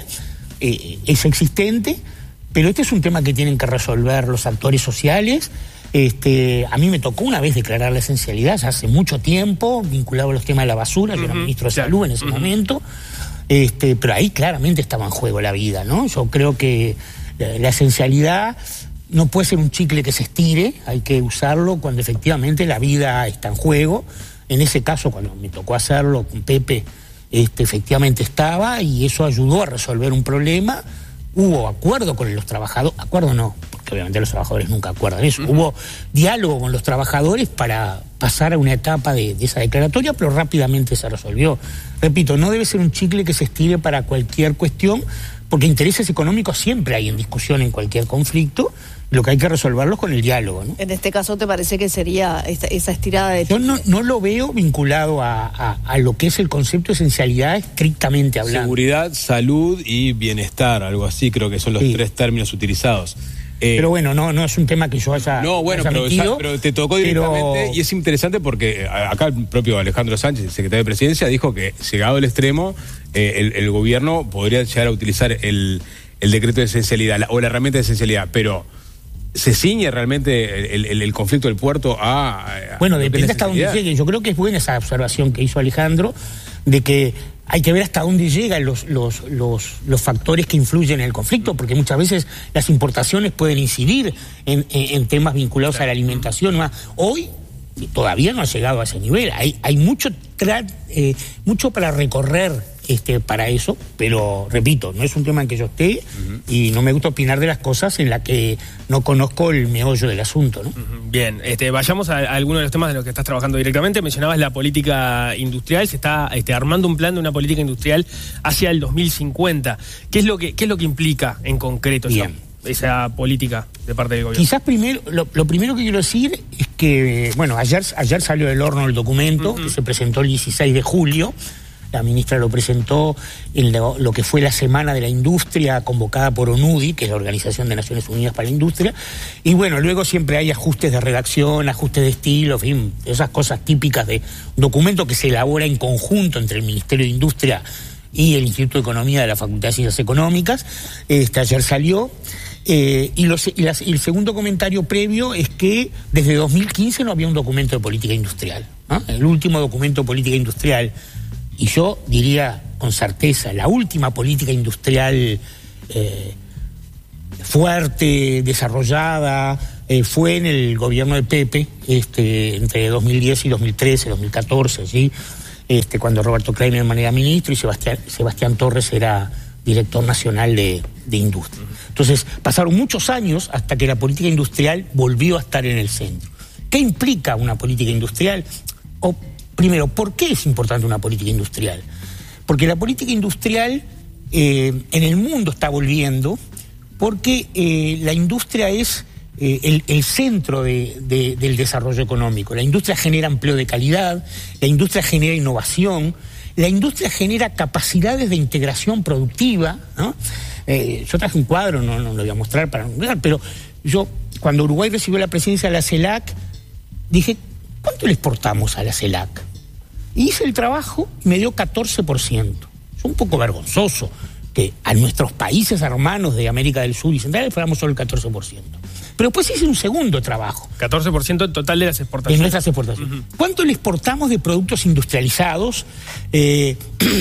S8: eh, es existente, pero este es un tema que tienen que resolver los actores sociales. Este, a mí me tocó una vez declarar la esencialidad, ya hace mucho tiempo, vinculado a los temas de la basura, yo uh-huh. era ministro de Salud en ese uh-huh. momento, este, pero ahí claramente estaba en juego la vida, ¿no? Yo creo que la, la esencialidad no puede ser un chicle que se estire, hay que usarlo cuando efectivamente la vida está en juego. En ese caso, cuando me tocó hacerlo con Pepe, este, efectivamente estaba, y eso ayudó a resolver un problema. Hubo acuerdo con los trabajadores, acuerdo no, porque obviamente los trabajadores nunca acuerdan eso, uh-huh. hubo diálogo con los trabajadores para pasar a una etapa de, de esa declaratoria, pero rápidamente se resolvió. Repito, no debe ser un chicle que se estire para cualquier cuestión, porque intereses económicos siempre hay en discusión en cualquier conflicto. Lo que hay que resolverlos con el diálogo, ¿no?
S2: En este caso, ¿te parece que sería esta, esa estirada de...
S8: Yo no, no lo veo vinculado a, a, a lo que es el concepto de esencialidad estrictamente hablando.
S1: Seguridad, salud y bienestar, algo así, creo que son los sí. tres términos utilizados.
S8: Eh, pero bueno, no, no es un tema que yo haya
S1: No, bueno,
S8: haya
S1: pero,
S8: metido,
S1: pero te tocó directamente,
S8: pero...
S1: y es interesante porque acá el propio Alejandro Sánchez, el secretario de Presidencia, dijo que, llegado al extremo, eh, el, el gobierno podría llegar a utilizar el, el decreto de esencialidad la, o la herramienta de esencialidad, pero... ¿se ciñe realmente el, el, el conflicto del puerto a... a
S8: bueno, depende hasta dónde llegue. Yo creo que es buena esa observación que hizo Alejandro, de que hay que ver hasta dónde llegan los, los, los, los factores que influyen en el conflicto, porque muchas veces las importaciones pueden incidir en, en, en temas vinculados a la alimentación. Hoy todavía no ha llegado a ese nivel. Hay, hay mucho, tra- eh, mucho para recorrer este, para eso, pero repito, no es un tema en que yo esté uh-huh. y no me gusta opinar de las cosas en las que no conozco el meollo del asunto, ¿no?
S3: Uh-huh. Bien, este, vayamos a, a algunos de los temas de los que estás trabajando directamente. Mencionabas la política industrial, se está este, armando un plan de una política industrial hacia el dos mil cincuenta. ¿Qué es lo que, qué es lo que implica en concreto esa, esa política de parte del gobierno?
S8: Quizás primero, lo, lo primero que quiero decir es que, bueno, ayer, ayer salió del horno el documento uh-huh. que se presentó el dieciséis de julio. La ministra lo presentó en lo, lo que fue la Semana de la Industria convocada por ONUDI, que es la Organización de Naciones Unidas para la Industria, y bueno, luego siempre hay ajustes de redacción, ajustes de estilo, en fin, esas cosas típicas de un documento que se elabora en conjunto entre el Ministerio de Industria y el Instituto de Economía de la Facultad de Ciencias Económicas. Este, ayer salió. Eh, y, los, y, las, y el segundo comentario previo es que desde dos mil quince no había un documento de política industrial, ¿no? El último documento de política industrial, y yo diría con certeza, la última política industrial eh, fuerte, desarrollada, eh, fue en el gobierno de Pepe, este, entre dos mil diez y dos mil trece, dos mil catorce, ¿sí? Este, cuando Roberto Kleiman era ministro y Sebastián, Sebastián Torres era director nacional de, de industria. Entonces, pasaron muchos años hasta que la política industrial volvió a estar en el centro. ¿Qué implica una política industrial? O, primero, ¿por qué es importante una política industrial? Porque la política industrial eh, en el mundo está volviendo, porque eh, la industria es eh, el, el centro de, de, del desarrollo económico. La industria genera empleo de calidad, la industria genera innovación, la industria genera capacidades de integración productiva, ¿no? Eh, yo traje un cuadro, no, no lo voy a mostrar para nombrar, pero yo, cuando Uruguay recibió la presidencia de la CELAC, dije, ¿cuánto le exportamos a la CELAC? Y hice el trabajo y me dio catorce por ciento. Es un poco vergonzoso que a nuestros países hermanos de América del Sur y Central le fuéramos solo el catorce por ciento. Pero después hice un segundo trabajo.
S3: catorce por ciento en total de las exportaciones.
S8: De nuestras exportaciones. Uh-huh. ¿Cuánto le exportamos de productos industrializados eh,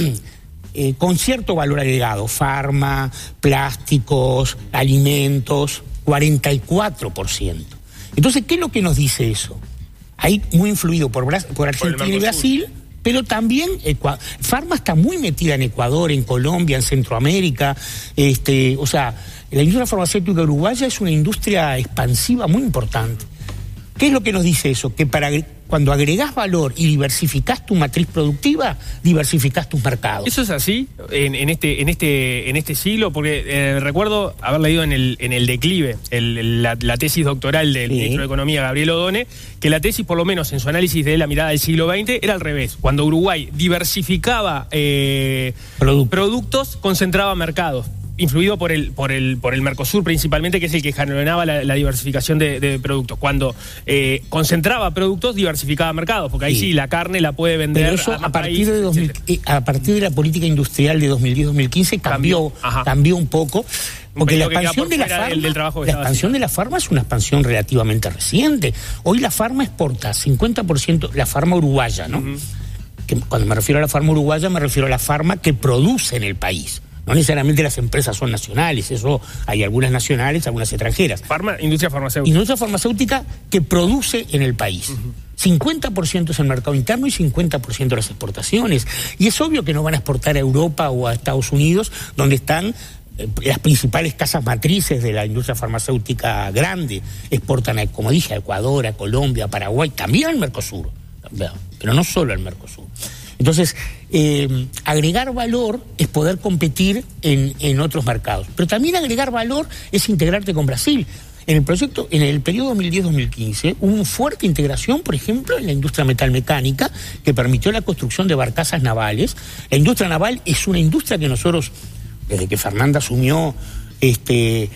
S8: eh, con cierto valor agregado? Farma, plásticos, alimentos, cuarenta y cuatro por ciento. Entonces, ¿qué es lo que nos dice eso? Ahí muy influido por, Bra- por Argentina por y Brasil, pero también Ecua- Farma está muy metida en Ecuador, en Colombia, en Centroamérica, este, o sea, la industria farmacéutica uruguaya es una industria expansiva muy importante. ¿Qué es lo que nos dice eso? Que para cuando agregás valor y diversificás tu matriz productiva, diversificás tus mercados.
S3: ¿Eso es así en, en este en este en este siglo? Porque eh, recuerdo haber leído en el en el declive el, la, la tesis doctoral del sí. ministro de Economía, Gabriel Odone, que la tesis, por lo menos en su análisis de la mirada del siglo veinte, era al revés. Cuando Uruguay diversificaba eh, Producto. productos, concentraba mercados. Influido por el por el por el Mercosur principalmente, que es el que generaba la, la diversificación de, de productos. Cuando eh, concentraba productos, diversificaba mercados, porque ahí sí, sí la carne la puede vender.
S8: Pero eso
S3: a,
S8: a partir
S3: países,
S8: de dos mil, eh, a partir de la política industrial de dos mil diez dos mil quince cambió cambió, cambió un poco, porque la expansión de la farma del, del la expansión haciendo. de la farma es una expansión relativamente reciente. Hoy la farma exporta cincuenta por ciento, la farma uruguaya, ¿no? Uh-huh. Que cuando me refiero a la farma uruguaya me refiero a la farma que produce en el país. No necesariamente las empresas son nacionales, eso hay algunas nacionales, algunas extranjeras.
S3: Farma, industria farmacéutica.
S8: Industria farmacéutica que produce en el país. Uh-huh. cincuenta por ciento es el mercado interno y cincuenta por ciento las exportaciones. Y es obvio que no van a exportar a Europa o a Estados Unidos, donde están eh, las principales casas matrices de la industria farmacéutica grande. Exportan, a, como dije, a Ecuador, a Colombia, a Paraguay, también al Mercosur, pero no solo al Mercosur. Entonces, eh, agregar valor es poder competir en, en otros mercados. Pero también agregar valor es integrarte con Brasil. En el proyecto, en el periodo dos mil diez dos mil quince, hubo una fuerte integración, por ejemplo, en la industria metalmecánica, que permitió la construcción de barcazas navales. La industria naval es una industria que nosotros, desde que Fernanda asumió, este...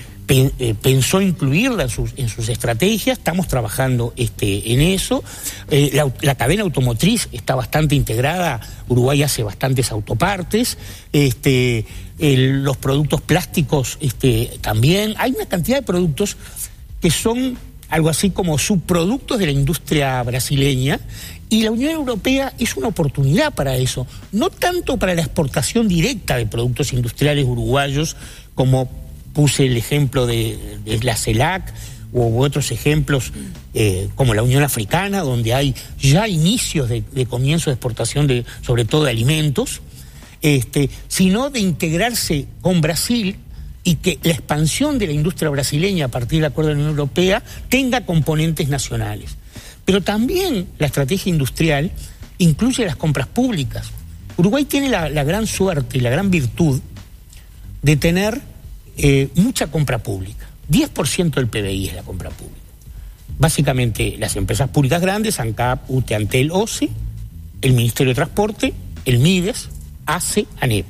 S8: pensó incluirla en sus, en sus estrategias, estamos trabajando este, en eso. Eh, la, la cadena automotriz está bastante integrada, Uruguay hace bastantes autopartes, este, el, los productos plásticos este, también. Hay una cantidad de productos que son algo así como subproductos de la industria brasileña, y la Unión Europea es una oportunidad para eso, no tanto para la exportación directa de productos industriales uruguayos, como puse el ejemplo de, de la CELAC u otros ejemplos eh, como la Unión Africana, donde hay ya inicios de, de comienzo de exportación de, sobre todo de alimentos, este, sino de integrarse con Brasil y que la expansión de la industria brasileña a partir del acuerdo de la Unión Europea tenga componentes nacionales. Pero también la estrategia industrial incluye las compras públicas. Uruguay tiene la, la gran suerte y la gran virtud de tener Eh, mucha compra pública. diez por ciento del P B I es la compra pública. Básicamente las empresas públicas grandes, ANCAP, UTE, ANTEL, OCE, el Ministerio de Transporte, el MIDES, ACE, ANEP.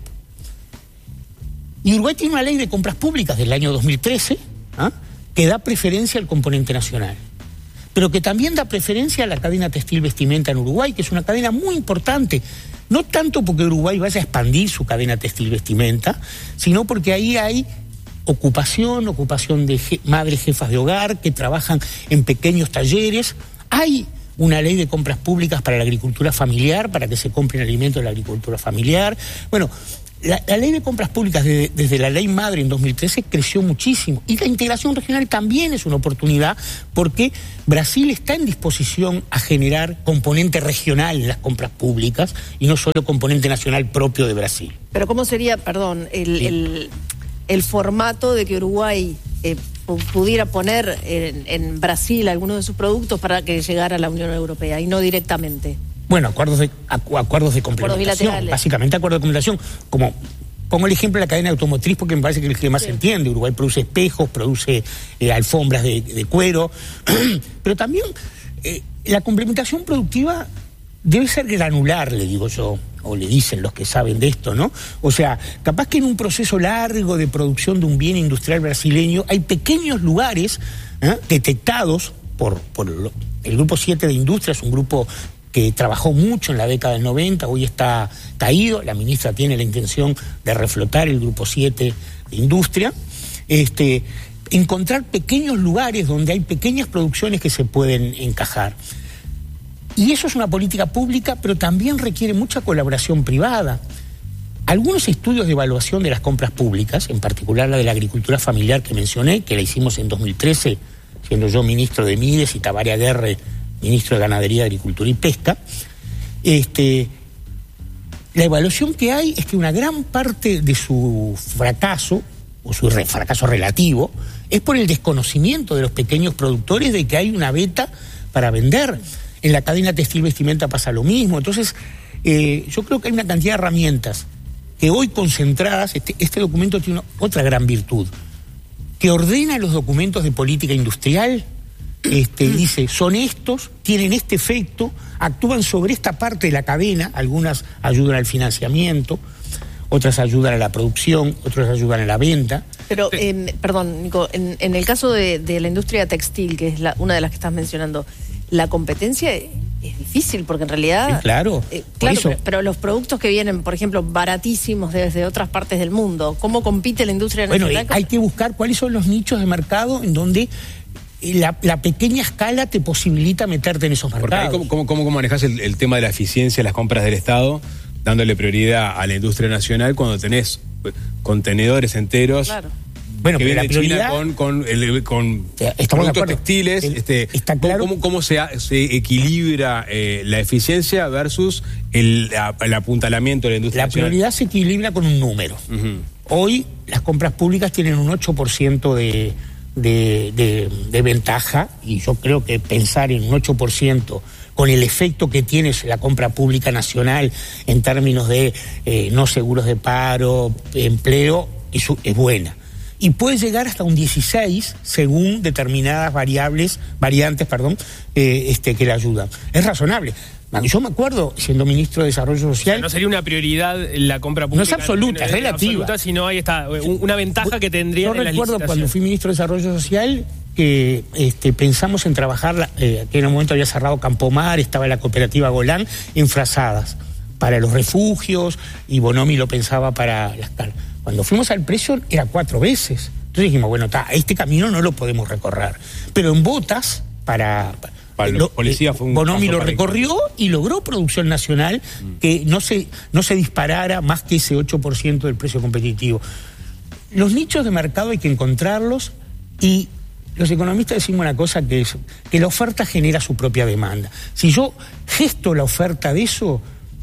S8: Y Uruguay tiene una ley de compras públicas del año dos mil trece, ¿ah? que da preferencia al componente nacional, pero que también da preferencia a la cadena textil vestimenta en Uruguay, que es una cadena muy importante. No tanto porque Uruguay vaya a expandir su cadena textil vestimenta, sino porque ahí hay ocupación, ocupación de je- madres jefas de hogar que trabajan en pequeños talleres. Hay una ley de compras públicas para la agricultura familiar, para que se compren alimentos de la agricultura familiar. Bueno, la, la ley de compras públicas de, desde la ley madre en dos mil trece creció muchísimo. Y la integración regional también es una oportunidad porque Brasil está en disposición a generar componente regional en las compras públicas y no solo componente nacional propio de Brasil.
S2: Pero ¿cómo sería, perdón, el,
S8: Sí.
S2: el, el formato de que Uruguay eh, pu- pudiera poner en, en Brasil algunos de sus productos para que llegara a la Unión Europea y no directamente?
S8: Bueno, acuerdos de, acu- acuerdos de complementación,
S2: bilaterales.
S8: básicamente acuerdos de complementación, como pongo el ejemplo de la cadena automotriz porque me parece que es el que más
S2: Sí.
S8: se entiende. Uruguay produce espejos, produce eh, alfombras de, de cuero, pero también eh, la complementación productiva debe ser granular, le digo yo, o le dicen los que saben de esto, ¿no? O sea, capaz que en un proceso largo de producción de un bien industrial brasileño hay pequeños lugares ¿eh? detectados por, por lo- el Grupo siete de Industria, es un grupo que trabajó mucho en la década del noventa, hoy está caído, la ministra tiene la intención de reflotar el Grupo siete de Industria, este, encontrar pequeños lugares donde hay pequeñas producciones que se pueden encajar. Y eso es una política pública, pero también requiere mucha colaboración privada. Algunos estudios de evaluación de las compras públicas, en particular la de la agricultura familiar que mencioné, que la hicimos en dos mil trece, siendo yo ministro de Mides y Tabaré Aguerre, ministro de Ganadería, Agricultura y Pesca, este, la evaluación que hay es que una gran parte de su fracaso, o su re- fracaso relativo, es por el desconocimiento de los pequeños productores de que hay una beta para vender. En la cadena textil vestimenta pasa lo mismo. Entonces, eh, yo creo que hay una cantidad de herramientas que hoy concentradas, este, este documento tiene una- otra gran virtud, que ordena los documentos de política industrial, este, dice, son estos, tienen este efecto, actúan sobre esta parte de la cadena, algunas ayudan al financiamiento, otras ayudan a la producción, otras ayudan a la venta.
S2: Pero, eh, perdón, Nico, en, en el caso de, de la industria textil, que es la, una de las que estás mencionando, la competencia es difícil porque en realidad...
S8: Sí, claro,
S2: eh,
S8: por
S2: claro,
S8: eso.
S2: pero, pero los productos que vienen, por ejemplo, baratísimos desde otras partes del mundo, ¿cómo compite la industria
S8: Bueno,
S2: nacional?
S8: eh, hay que buscar cuáles son los nichos de mercado en donde eh, la, la pequeña escala te posibilita meterte en esos
S1: Porque ahí,
S8: mercados.
S1: ¿cómo, cómo, cómo manejás el, el tema de la eficiencia de las compras del Estado, dándole prioridad a la industria nacional cuando tenés eh, contenedores enteros
S2: Claro.
S8: Bueno,
S1: que
S8: pero
S1: vienen
S8: la
S1: de China
S8: prioridad...
S1: con, con, el- con
S8: sea, estamos de
S1: productos
S8: acuerdo.
S1: textiles?
S8: El-
S1: este,
S8: está claro.
S1: ¿Cómo, cómo se, ha- se equilibra eh, la eficiencia versus el, la- el apuntalamiento de la industria
S8: La
S1: nacional?
S8: prioridad se equilibra con un número.
S1: Ujú.
S8: Hoy las compras públicas tienen un ocho por ciento de, de, de, de ventaja y yo creo que pensar en un ocho por ciento con el efecto que tiene la compra pública nacional en términos de eh, no seguros de paro, empleo, es, es buena. Y puede llegar hasta un dieciséis según determinadas variables, variantes, perdón, eh, este, que le ayudan. Es razonable. Yo me acuerdo, siendo ministro de Desarrollo
S3: O
S8: Social...
S3: sea, no sería una prioridad la compra pública.
S8: No es absoluta, es relativa.
S3: Absoluta, sino ahí está, un- una ventaja que tendría
S8: Yo
S3: en la
S8: recuerdo
S3: licitación.
S8: cuando fui ministro de Desarrollo Social que este, pensamos en trabajar, eh, que en un momento había cerrado Campomar, estaba la cooperativa Golán, en frazadas para los refugios y Bonomi lo pensaba para las cal. Cuando fuimos al precio era cuatro veces. Entonces dijimos, bueno, ta, este camino no lo podemos recorrer. Pero en botas, para...
S1: Para los
S8: lo-
S1: policías fue un
S8: Bonomi
S1: paso
S8: lo
S1: para
S8: recorrió y logró producción nacional que no se, no se disparara más que ese ocho por ciento del precio competitivo. Los nichos de mercado hay que encontrarlos y los economistas decimos una cosa que es que la oferta genera su propia demanda. Si yo gesto la oferta de eso,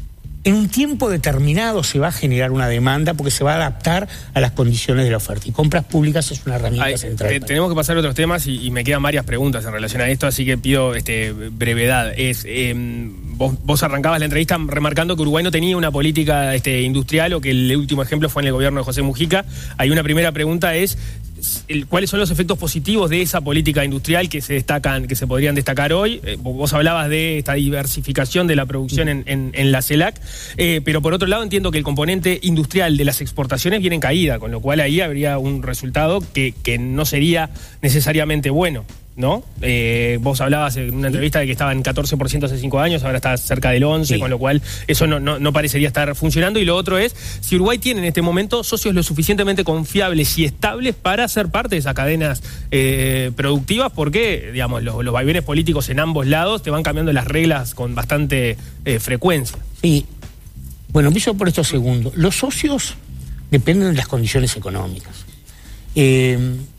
S8: en un tiempo determinado se va a generar una demanda porque se va a adaptar a las condiciones de la oferta. Y compras públicas es una herramienta
S3: Ay,
S8: central.
S3: te- tenemos que pasar a otros temas y, y me quedan varias preguntas en relación a esto, así que pido este, brevedad. Es, eh, vos, vos arrancabas la entrevista remarcando que Uruguay no tenía una política este, industrial o que el último ejemplo fue en el gobierno de José Mujica. Hay una primera pregunta, es el, ¿cuáles son los efectos positivos de esa política industrial que se destacan, que se podrían destacar hoy? Eh, vos hablabas de esta diversificación de la producción en, en, en la CELAC, eh, pero por otro lado entiendo que el componente industrial de las exportaciones viene en caída, con lo cual ahí habría un resultado que, que no sería necesariamente bueno. ¿no? Eh, vos hablabas en una entrevista de que estaba en catorce por ciento hace cinco años, ahora está cerca del once por ciento, sí. Con lo cual eso no, no, no parecería estar funcionando. Y lo otro es, si Uruguay tiene en este momento socios lo suficientemente confiables y estables para ser parte de esas cadenas eh, productivas, porque, digamos, los, los vaivenes políticos en ambos lados te van cambiando las reglas con bastante eh, frecuencia.
S8: Sí. Bueno, empiezo por estos segundos. Los socios dependen de las condiciones económicas. Eh,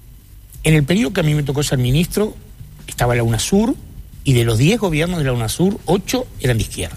S8: en el periodo que a mí me tocó ser ministro, estaba la UNASUR, y de los diez gobiernos de la UNASUR, ocho eran de izquierda.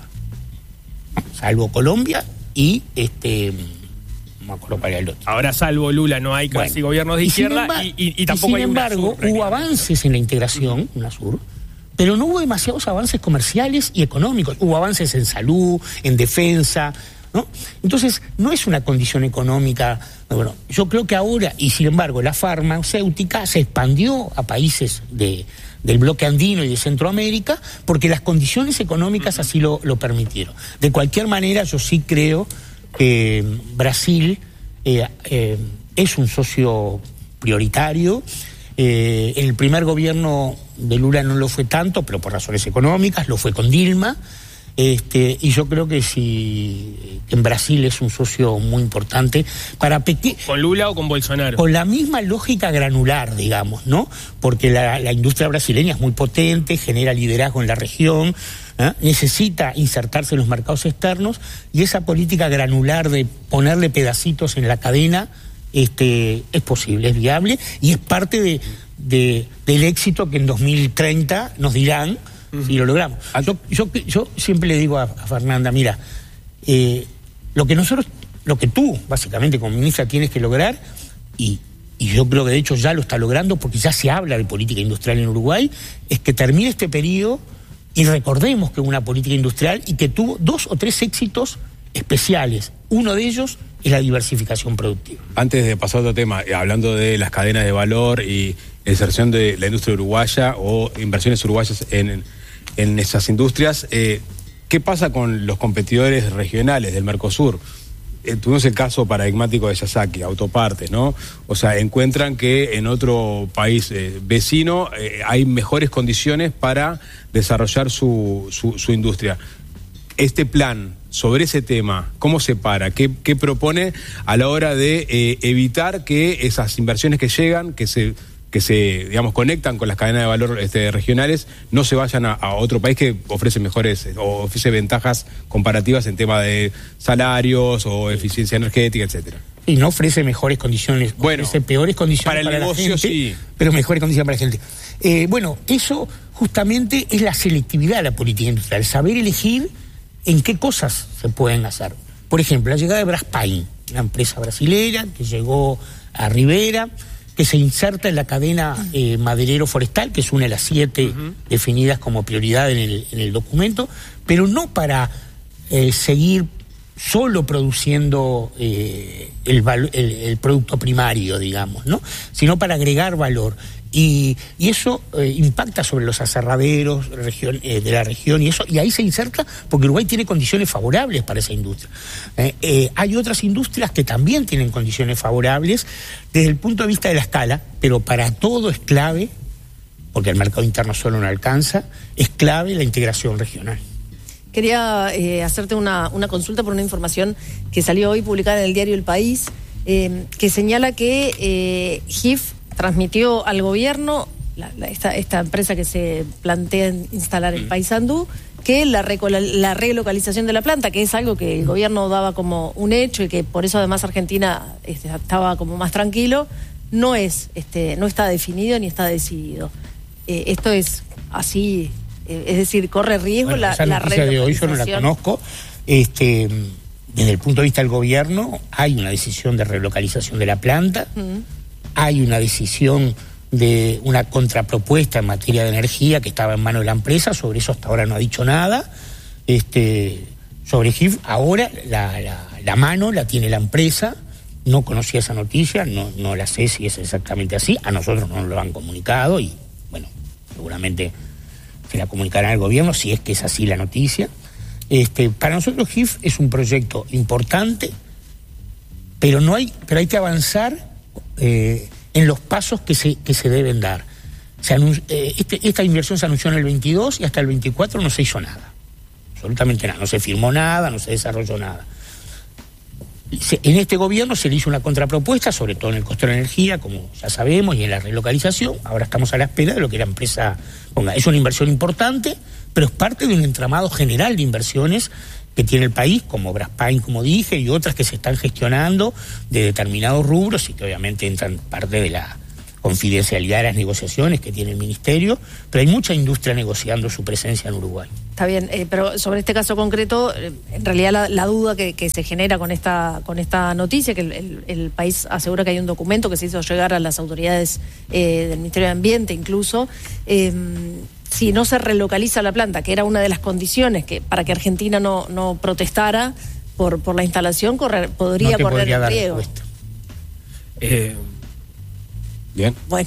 S8: Salvo Colombia y este... no me acuerdo para el otro.
S3: Ahora, salvo Lula, no hay casi bueno, gobiernos de izquierda y, y, y, y tampoco
S8: y sin
S3: hay
S8: embargo,
S3: UNASUR,
S8: hubo avances en la integración, UNASUR, pero no hubo demasiados avances comerciales y económicos. Hubo avances en salud, en defensa, ¿no? Entonces, no es una condición económica. Bueno, yo creo que ahora, y sin embargo, la farmacéutica se expandió a países de, del bloque andino y de Centroamérica porque las condiciones económicas así lo, lo permitieron. De cualquier manera, yo sí creo que Brasil eh, eh, es un socio prioritario. Eh, en el primer gobierno de Lula no lo fue tanto, pero por razones económicas, lo fue con Dilma. Este, y yo creo que si en Brasil es un socio muy importante para peque-
S3: ¿Con Lula o con Bolsonaro?
S8: Con la misma lógica granular, digamos, ¿no? Porque la, la industria brasileña es muy potente, genera liderazgo en la región, ¿eh? Necesita insertarse en los mercados externos, y esa política granular de ponerle pedacitos en la cadena este, es posible, es viable, y es parte de, de, del éxito que en dos mil treinta nos dirán si lo logramos. Yo, yo, yo siempre le digo a, a Fernanda, mira, eh, lo que nosotros, lo que tú, básicamente, como ministra, tienes que lograr, y, y yo creo que de hecho ya lo está logrando, porque ya se habla de política industrial en Uruguay, es que termine este periodo y recordemos que hubo una política industrial y que tuvo dos o tres éxitos especiales. Uno de ellos es la diversificación productiva.
S1: Antes de pasar a otro tema, hablando de las cadenas de valor y inserción de la industria uruguaya o inversiones uruguayas en, en esas industrias, eh, ¿qué pasa con los competidores regionales del Mercosur? Eh, tuvimos el caso paradigmático de Yasaki, Autopartes, ¿no? O sea, encuentran que en otro país eh, vecino eh, hay mejores condiciones para desarrollar su, su, su industria. Este plan sobre ese tema, ¿cómo se para? ¿Qué, qué propone a la hora de eh, evitar que esas inversiones que llegan, que se... que se, digamos, conectan con las cadenas de valor este, regionales, no se vayan a, a otro país que ofrece mejores o ofrece ventajas comparativas en tema de salarios o eficiencia energética, etcétera?
S8: Y no ofrece mejores condiciones,
S1: bueno,
S8: ofrece peores condiciones
S1: para el
S8: para
S1: negocio,
S8: la gente,
S1: sí,
S8: pero mejores condiciones para la gente. Eh, bueno, eso justamente es la selectividad de la política industrial, saber elegir en qué cosas se pueden hacer. Por ejemplo, la llegada de Braspain, una empresa brasileña que llegó a Rivera, que se inserta en la cadena eh, maderero forestal, que es una de las siete uh-huh. definidas como prioridad en el, en el documento, pero no para eh, seguir solo produciendo eh, el, el, el producto primario, digamos, ¿no? Sino para agregar valor. Y, y eso eh, impacta sobre los aserraderos región, eh, de la región y eso, y ahí se inserta porque Uruguay tiene condiciones favorables para esa industria. Eh, eh, hay otras industrias que también tienen condiciones favorables desde el punto de vista de la escala, pero para todo es clave, porque el mercado interno solo no alcanza, es clave la integración regional.
S2: Quería eh, hacerte una, una consulta por una información que salió hoy publicada en el diario El País, eh, que señala que eh, G I F transmitió al gobierno, la, la, esta, esta empresa que se plantea instalar en Paysandú, que la, la relocalización de la planta, que es algo que el gobierno daba como un hecho y que por eso además Argentina este, estaba como más tranquilo, no es, este, no está definido ni está decidido. Eh, esto es así, eh, es decir, corre riesgo
S8: bueno,
S2: la,
S8: esa
S2: la
S8: noticia de hoy yo no la conozco. Este, desde el punto de vista del gobierno hay una decisión de relocalización de la planta. Uh-huh. Hay una decisión de una contrapropuesta en materia de energía que estaba en manos de la empresa, sobre eso hasta ahora no ha dicho nada. Este, sobre G I F, ahora la, la, la mano la tiene la empresa, no conocía esa noticia, no, no la sé si es exactamente así, a nosotros no nos lo han comunicado y bueno, seguramente se la comunicarán al gobierno si es que es así la noticia. Este, para nosotros G I F es un proyecto importante, pero, no hay, pero hay que avanzar Eh, en los pasos que se, que se deben dar. se anun- eh, este, esta inversión se anunció en el veintidós y hasta el veinticuatro no se hizo nada. Absolutamente nada. No se firmó nada, no se desarrolló nada. Se, en este gobierno se le hizo una contrapropuesta, sobre todo en el costo de la energía, como ya sabemos, y en la relocalización. Ahora estamos a la espera de lo que la empresa ponga. Es una inversión importante, pero es parte de un entramado general de inversiones que tiene el país, como Braspain, como dije, y otras que se están gestionando de determinados rubros y que obviamente entran parte de la confidencialidad de las negociaciones que tiene el Ministerio, pero hay mucha industria negociando su presencia en Uruguay.
S2: Está bien, eh, pero sobre este caso concreto, eh, en realidad la, la duda que, que se genera con esta con esta noticia, que el, el, el país asegura que hay un documento que se hizo llegar a las autoridades eh, del Ministerio de Ambiente incluso, eh, si no se relocaliza la planta, que era una de las condiciones que para que Argentina no, no protestara por, por la instalación, correr, podría
S8: no te
S2: correr
S8: podría
S2: el
S8: dar
S2: riesgo.
S8: respuesta.
S3: Eh,
S1: Bien.
S2: Bueno.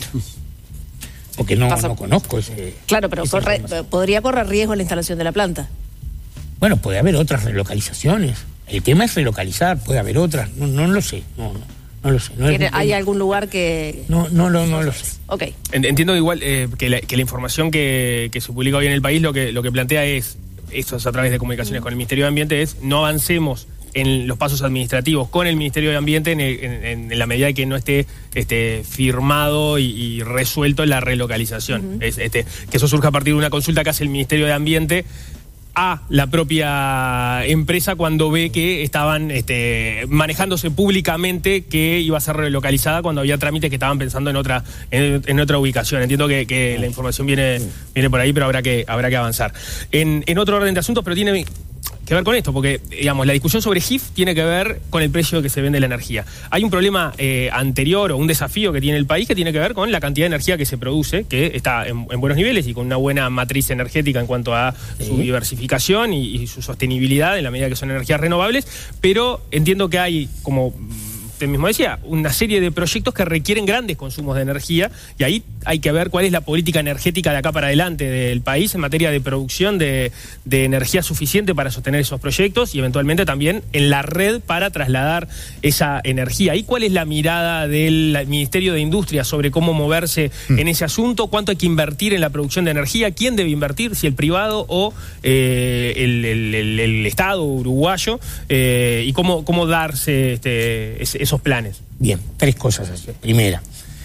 S8: Porque no,
S2: Pasa-
S8: no conozco ese...
S2: Claro, pero
S8: esa
S2: corre-
S8: información.
S2: podría correr riesgo la instalación de la planta.
S8: Bueno, puede haber otras relocalizaciones. El tema es relocalizar, puede haber otras. No, no lo sé, no, no, no lo sé. No, es-
S2: ¿Tiene- ¿Hay algún lugar que...?
S8: no, no, lo- no lo sé.
S2: Ok.
S3: En- Entiendo igual eh, que, la, que la información que, que se publica hoy en el país lo que, lo que plantea es, esto es a través de comunicaciones con el Ministerio de Ambiente, es no avancemos en los pasos administrativos con el Ministerio de Ambiente en, el- en- en la medida que no esté este, firmado y, y resuelto la relocalización.
S2: Uh-huh.
S3: Es, este, que eso surja a partir de una consulta que hace el Ministerio de Ambiente a la propia empresa cuando ve que estaban este, manejándose públicamente que iba a ser relocalizada cuando había trámites que estaban pensando en otra en, en otra ubicación. Entiendo que, que la información viene viene por ahí, pero habrá que habrá que avanzar. En, en otro orden de asuntos, pero tiene que ver con esto, porque digamos la discusión sobre G I F tiene que ver con el precio que se vende la energía. Hay un problema eh, anterior o un desafío que tiene el país que tiene que ver con la cantidad de energía que se produce, que está en, en buenos niveles y con una buena matriz energética en cuanto a
S8: Sí.
S3: su diversificación y, y su sostenibilidad en la medida que son energías renovables, pero entiendo que hay, como usted mismo decía, una serie de proyectos que requieren grandes consumos de energía y ahí hay que ver cuál es la política energética de acá para adelante del país en materia de producción de, de energía suficiente para sostener esos proyectos y eventualmente también en la red para trasladar esa energía. ¿Y cuál es la mirada del Ministerio de Industria sobre cómo moverse mm. en ese asunto? ¿Cuánto hay que invertir en la producción de energía? ¿Quién debe invertir? ¿Si el privado o eh, el, el, el, el Estado uruguayo? Eh, ¿Y cómo, cómo darse este, ese, esos planes?
S8: Bien, tres cosas así. Primera,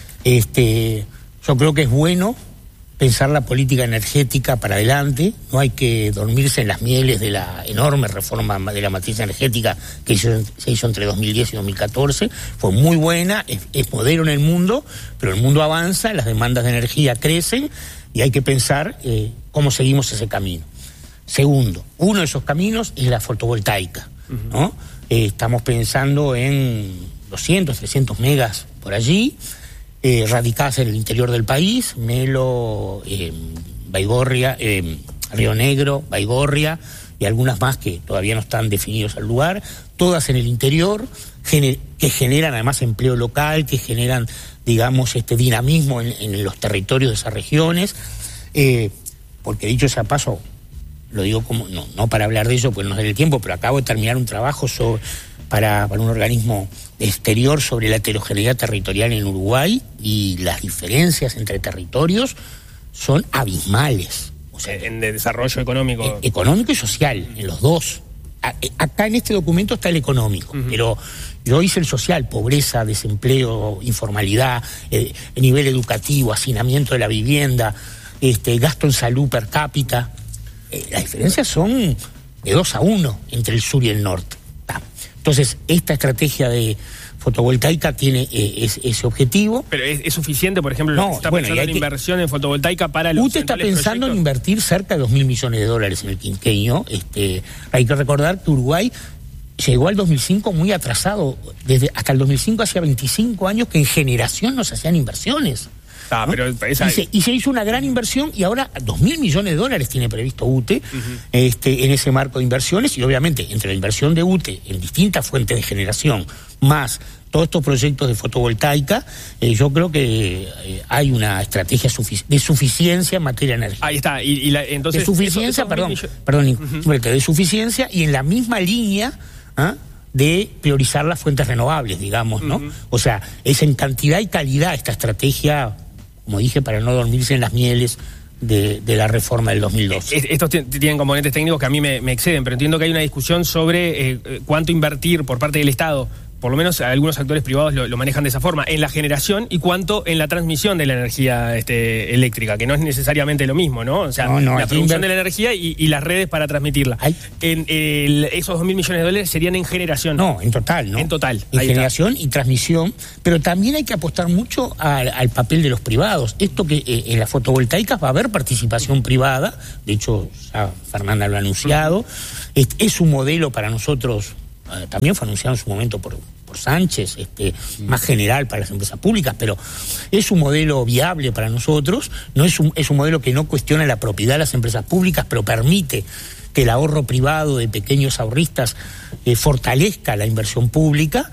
S8: este, yo creo que es bueno pensar la política energética para adelante. No hay que dormirse en las mieles de la enorme reforma de la matriz energética que hizo, se hizo entre dos mil diez y dos mil catorce. Fue muy buena, es, es modelo en el mundo, pero el mundo avanza, las demandas de energía crecen y hay que pensar eh, cómo seguimos ese camino. Segundo, uno de esos caminos es la fotovoltaica, uh-huh. ¿no? Eh, estamos pensando en doscientos, trescientos megas por allí, eh, radicadas en el interior del país, Melo, eh, Baigorria, eh, Río Negro, Baigorria y algunas más que todavía no están definidos al lugar, todas en el interior, gener- que generan además empleo local, que generan, digamos, este dinamismo en, en los territorios de esas regiones, eh, porque dicho sea paso, lo digo como no, no para hablar de ello, porque no es el tiempo, pero acabo de terminar un trabajo sobre, para, para un organismo exterior sobre la heterogeneidad territorial en Uruguay y las diferencias entre territorios son abismales. O sea,
S3: en de desarrollo económico.
S8: Eh, económico y social, en los dos. A, eh, acá en este documento está el económico, uh-huh. pero yo hice el social, pobreza, desempleo, informalidad, eh, nivel educativo, hacinamiento de la vivienda, este, gasto en salud per cápita. Eh, las diferencias son de dos a uno entre el sur y el norte. Ta. Entonces, esta estrategia de fotovoltaica tiene eh, es, ese objetivo.
S3: ¿Pero es, es suficiente, por ejemplo,
S8: no,
S3: lo que está
S8: bueno,
S3: pensando en
S8: que,
S3: inversión en fotovoltaica para los
S8: U T E está pensando proyectos? En invertir cerca de dos mil millones de dólares en el quinquenio. Este, hay que recordar que Uruguay llegó al dos mil cinco muy atrasado. Desde hasta el dos mil cinco, hacía veinticinco años que en generación no se hacían inversiones.
S3: Ah,
S8: ¿no?
S3: pero esa...
S8: y, se, y se hizo una gran inversión y ahora dos mil millones de dólares tiene previsto U T E uh-huh. este, en ese marco de inversiones y obviamente entre la inversión de U T E en distintas fuentes de generación más todos estos proyectos de fotovoltaica, eh, yo creo que eh, hay una estrategia sufic- de suficiencia en materia energética.
S3: Ahí está, y, y la, entonces...
S8: De suficiencia,
S3: eso, eso
S8: perdón,
S3: millo...
S8: perdón, uh-huh. de suficiencia y en la misma línea... ¿ah? de priorizar las fuentes renovables, digamos, ¿no? Uh-huh. O sea, es en cantidad y calidad esta estrategia como dije, para no dormirse en las mieles de, de la reforma del dos mil doce.
S3: Estos tienen componentes técnicos que a mí me, me exceden, pero entiendo que hay una discusión sobre eh, cuánto invertir por parte del Estado. Por lo menos algunos actores privados lo, lo manejan de esa forma, en la generación y cuánto en la transmisión de la energía este, eléctrica, que no es necesariamente lo mismo, ¿no? O sea,
S8: no, no,
S3: la producción
S8: inver...
S3: de la energía y, y las redes para transmitirla. Hay... En, el, esos dos mil millones de dólares serían en generación.
S8: No, en total, ¿no?
S3: En total.
S8: En
S3: Ahí
S8: generación
S3: está.
S8: Y transmisión, pero también hay que apostar mucho al, al papel de los privados. Esto que eh, en las fotovoltaicas va a haber participación privada, de hecho, ya Fernanda lo ha anunciado, uh-huh. es, es un modelo para nosotros, eh, también fue anunciado en su momento por... Sánchez, este, más general para las empresas públicas, pero es un modelo viable para nosotros, no es un, es un modelo que no cuestiona la propiedad de las empresas públicas, pero permite que el ahorro privado de pequeños ahorristas eh, fortalezca la inversión pública,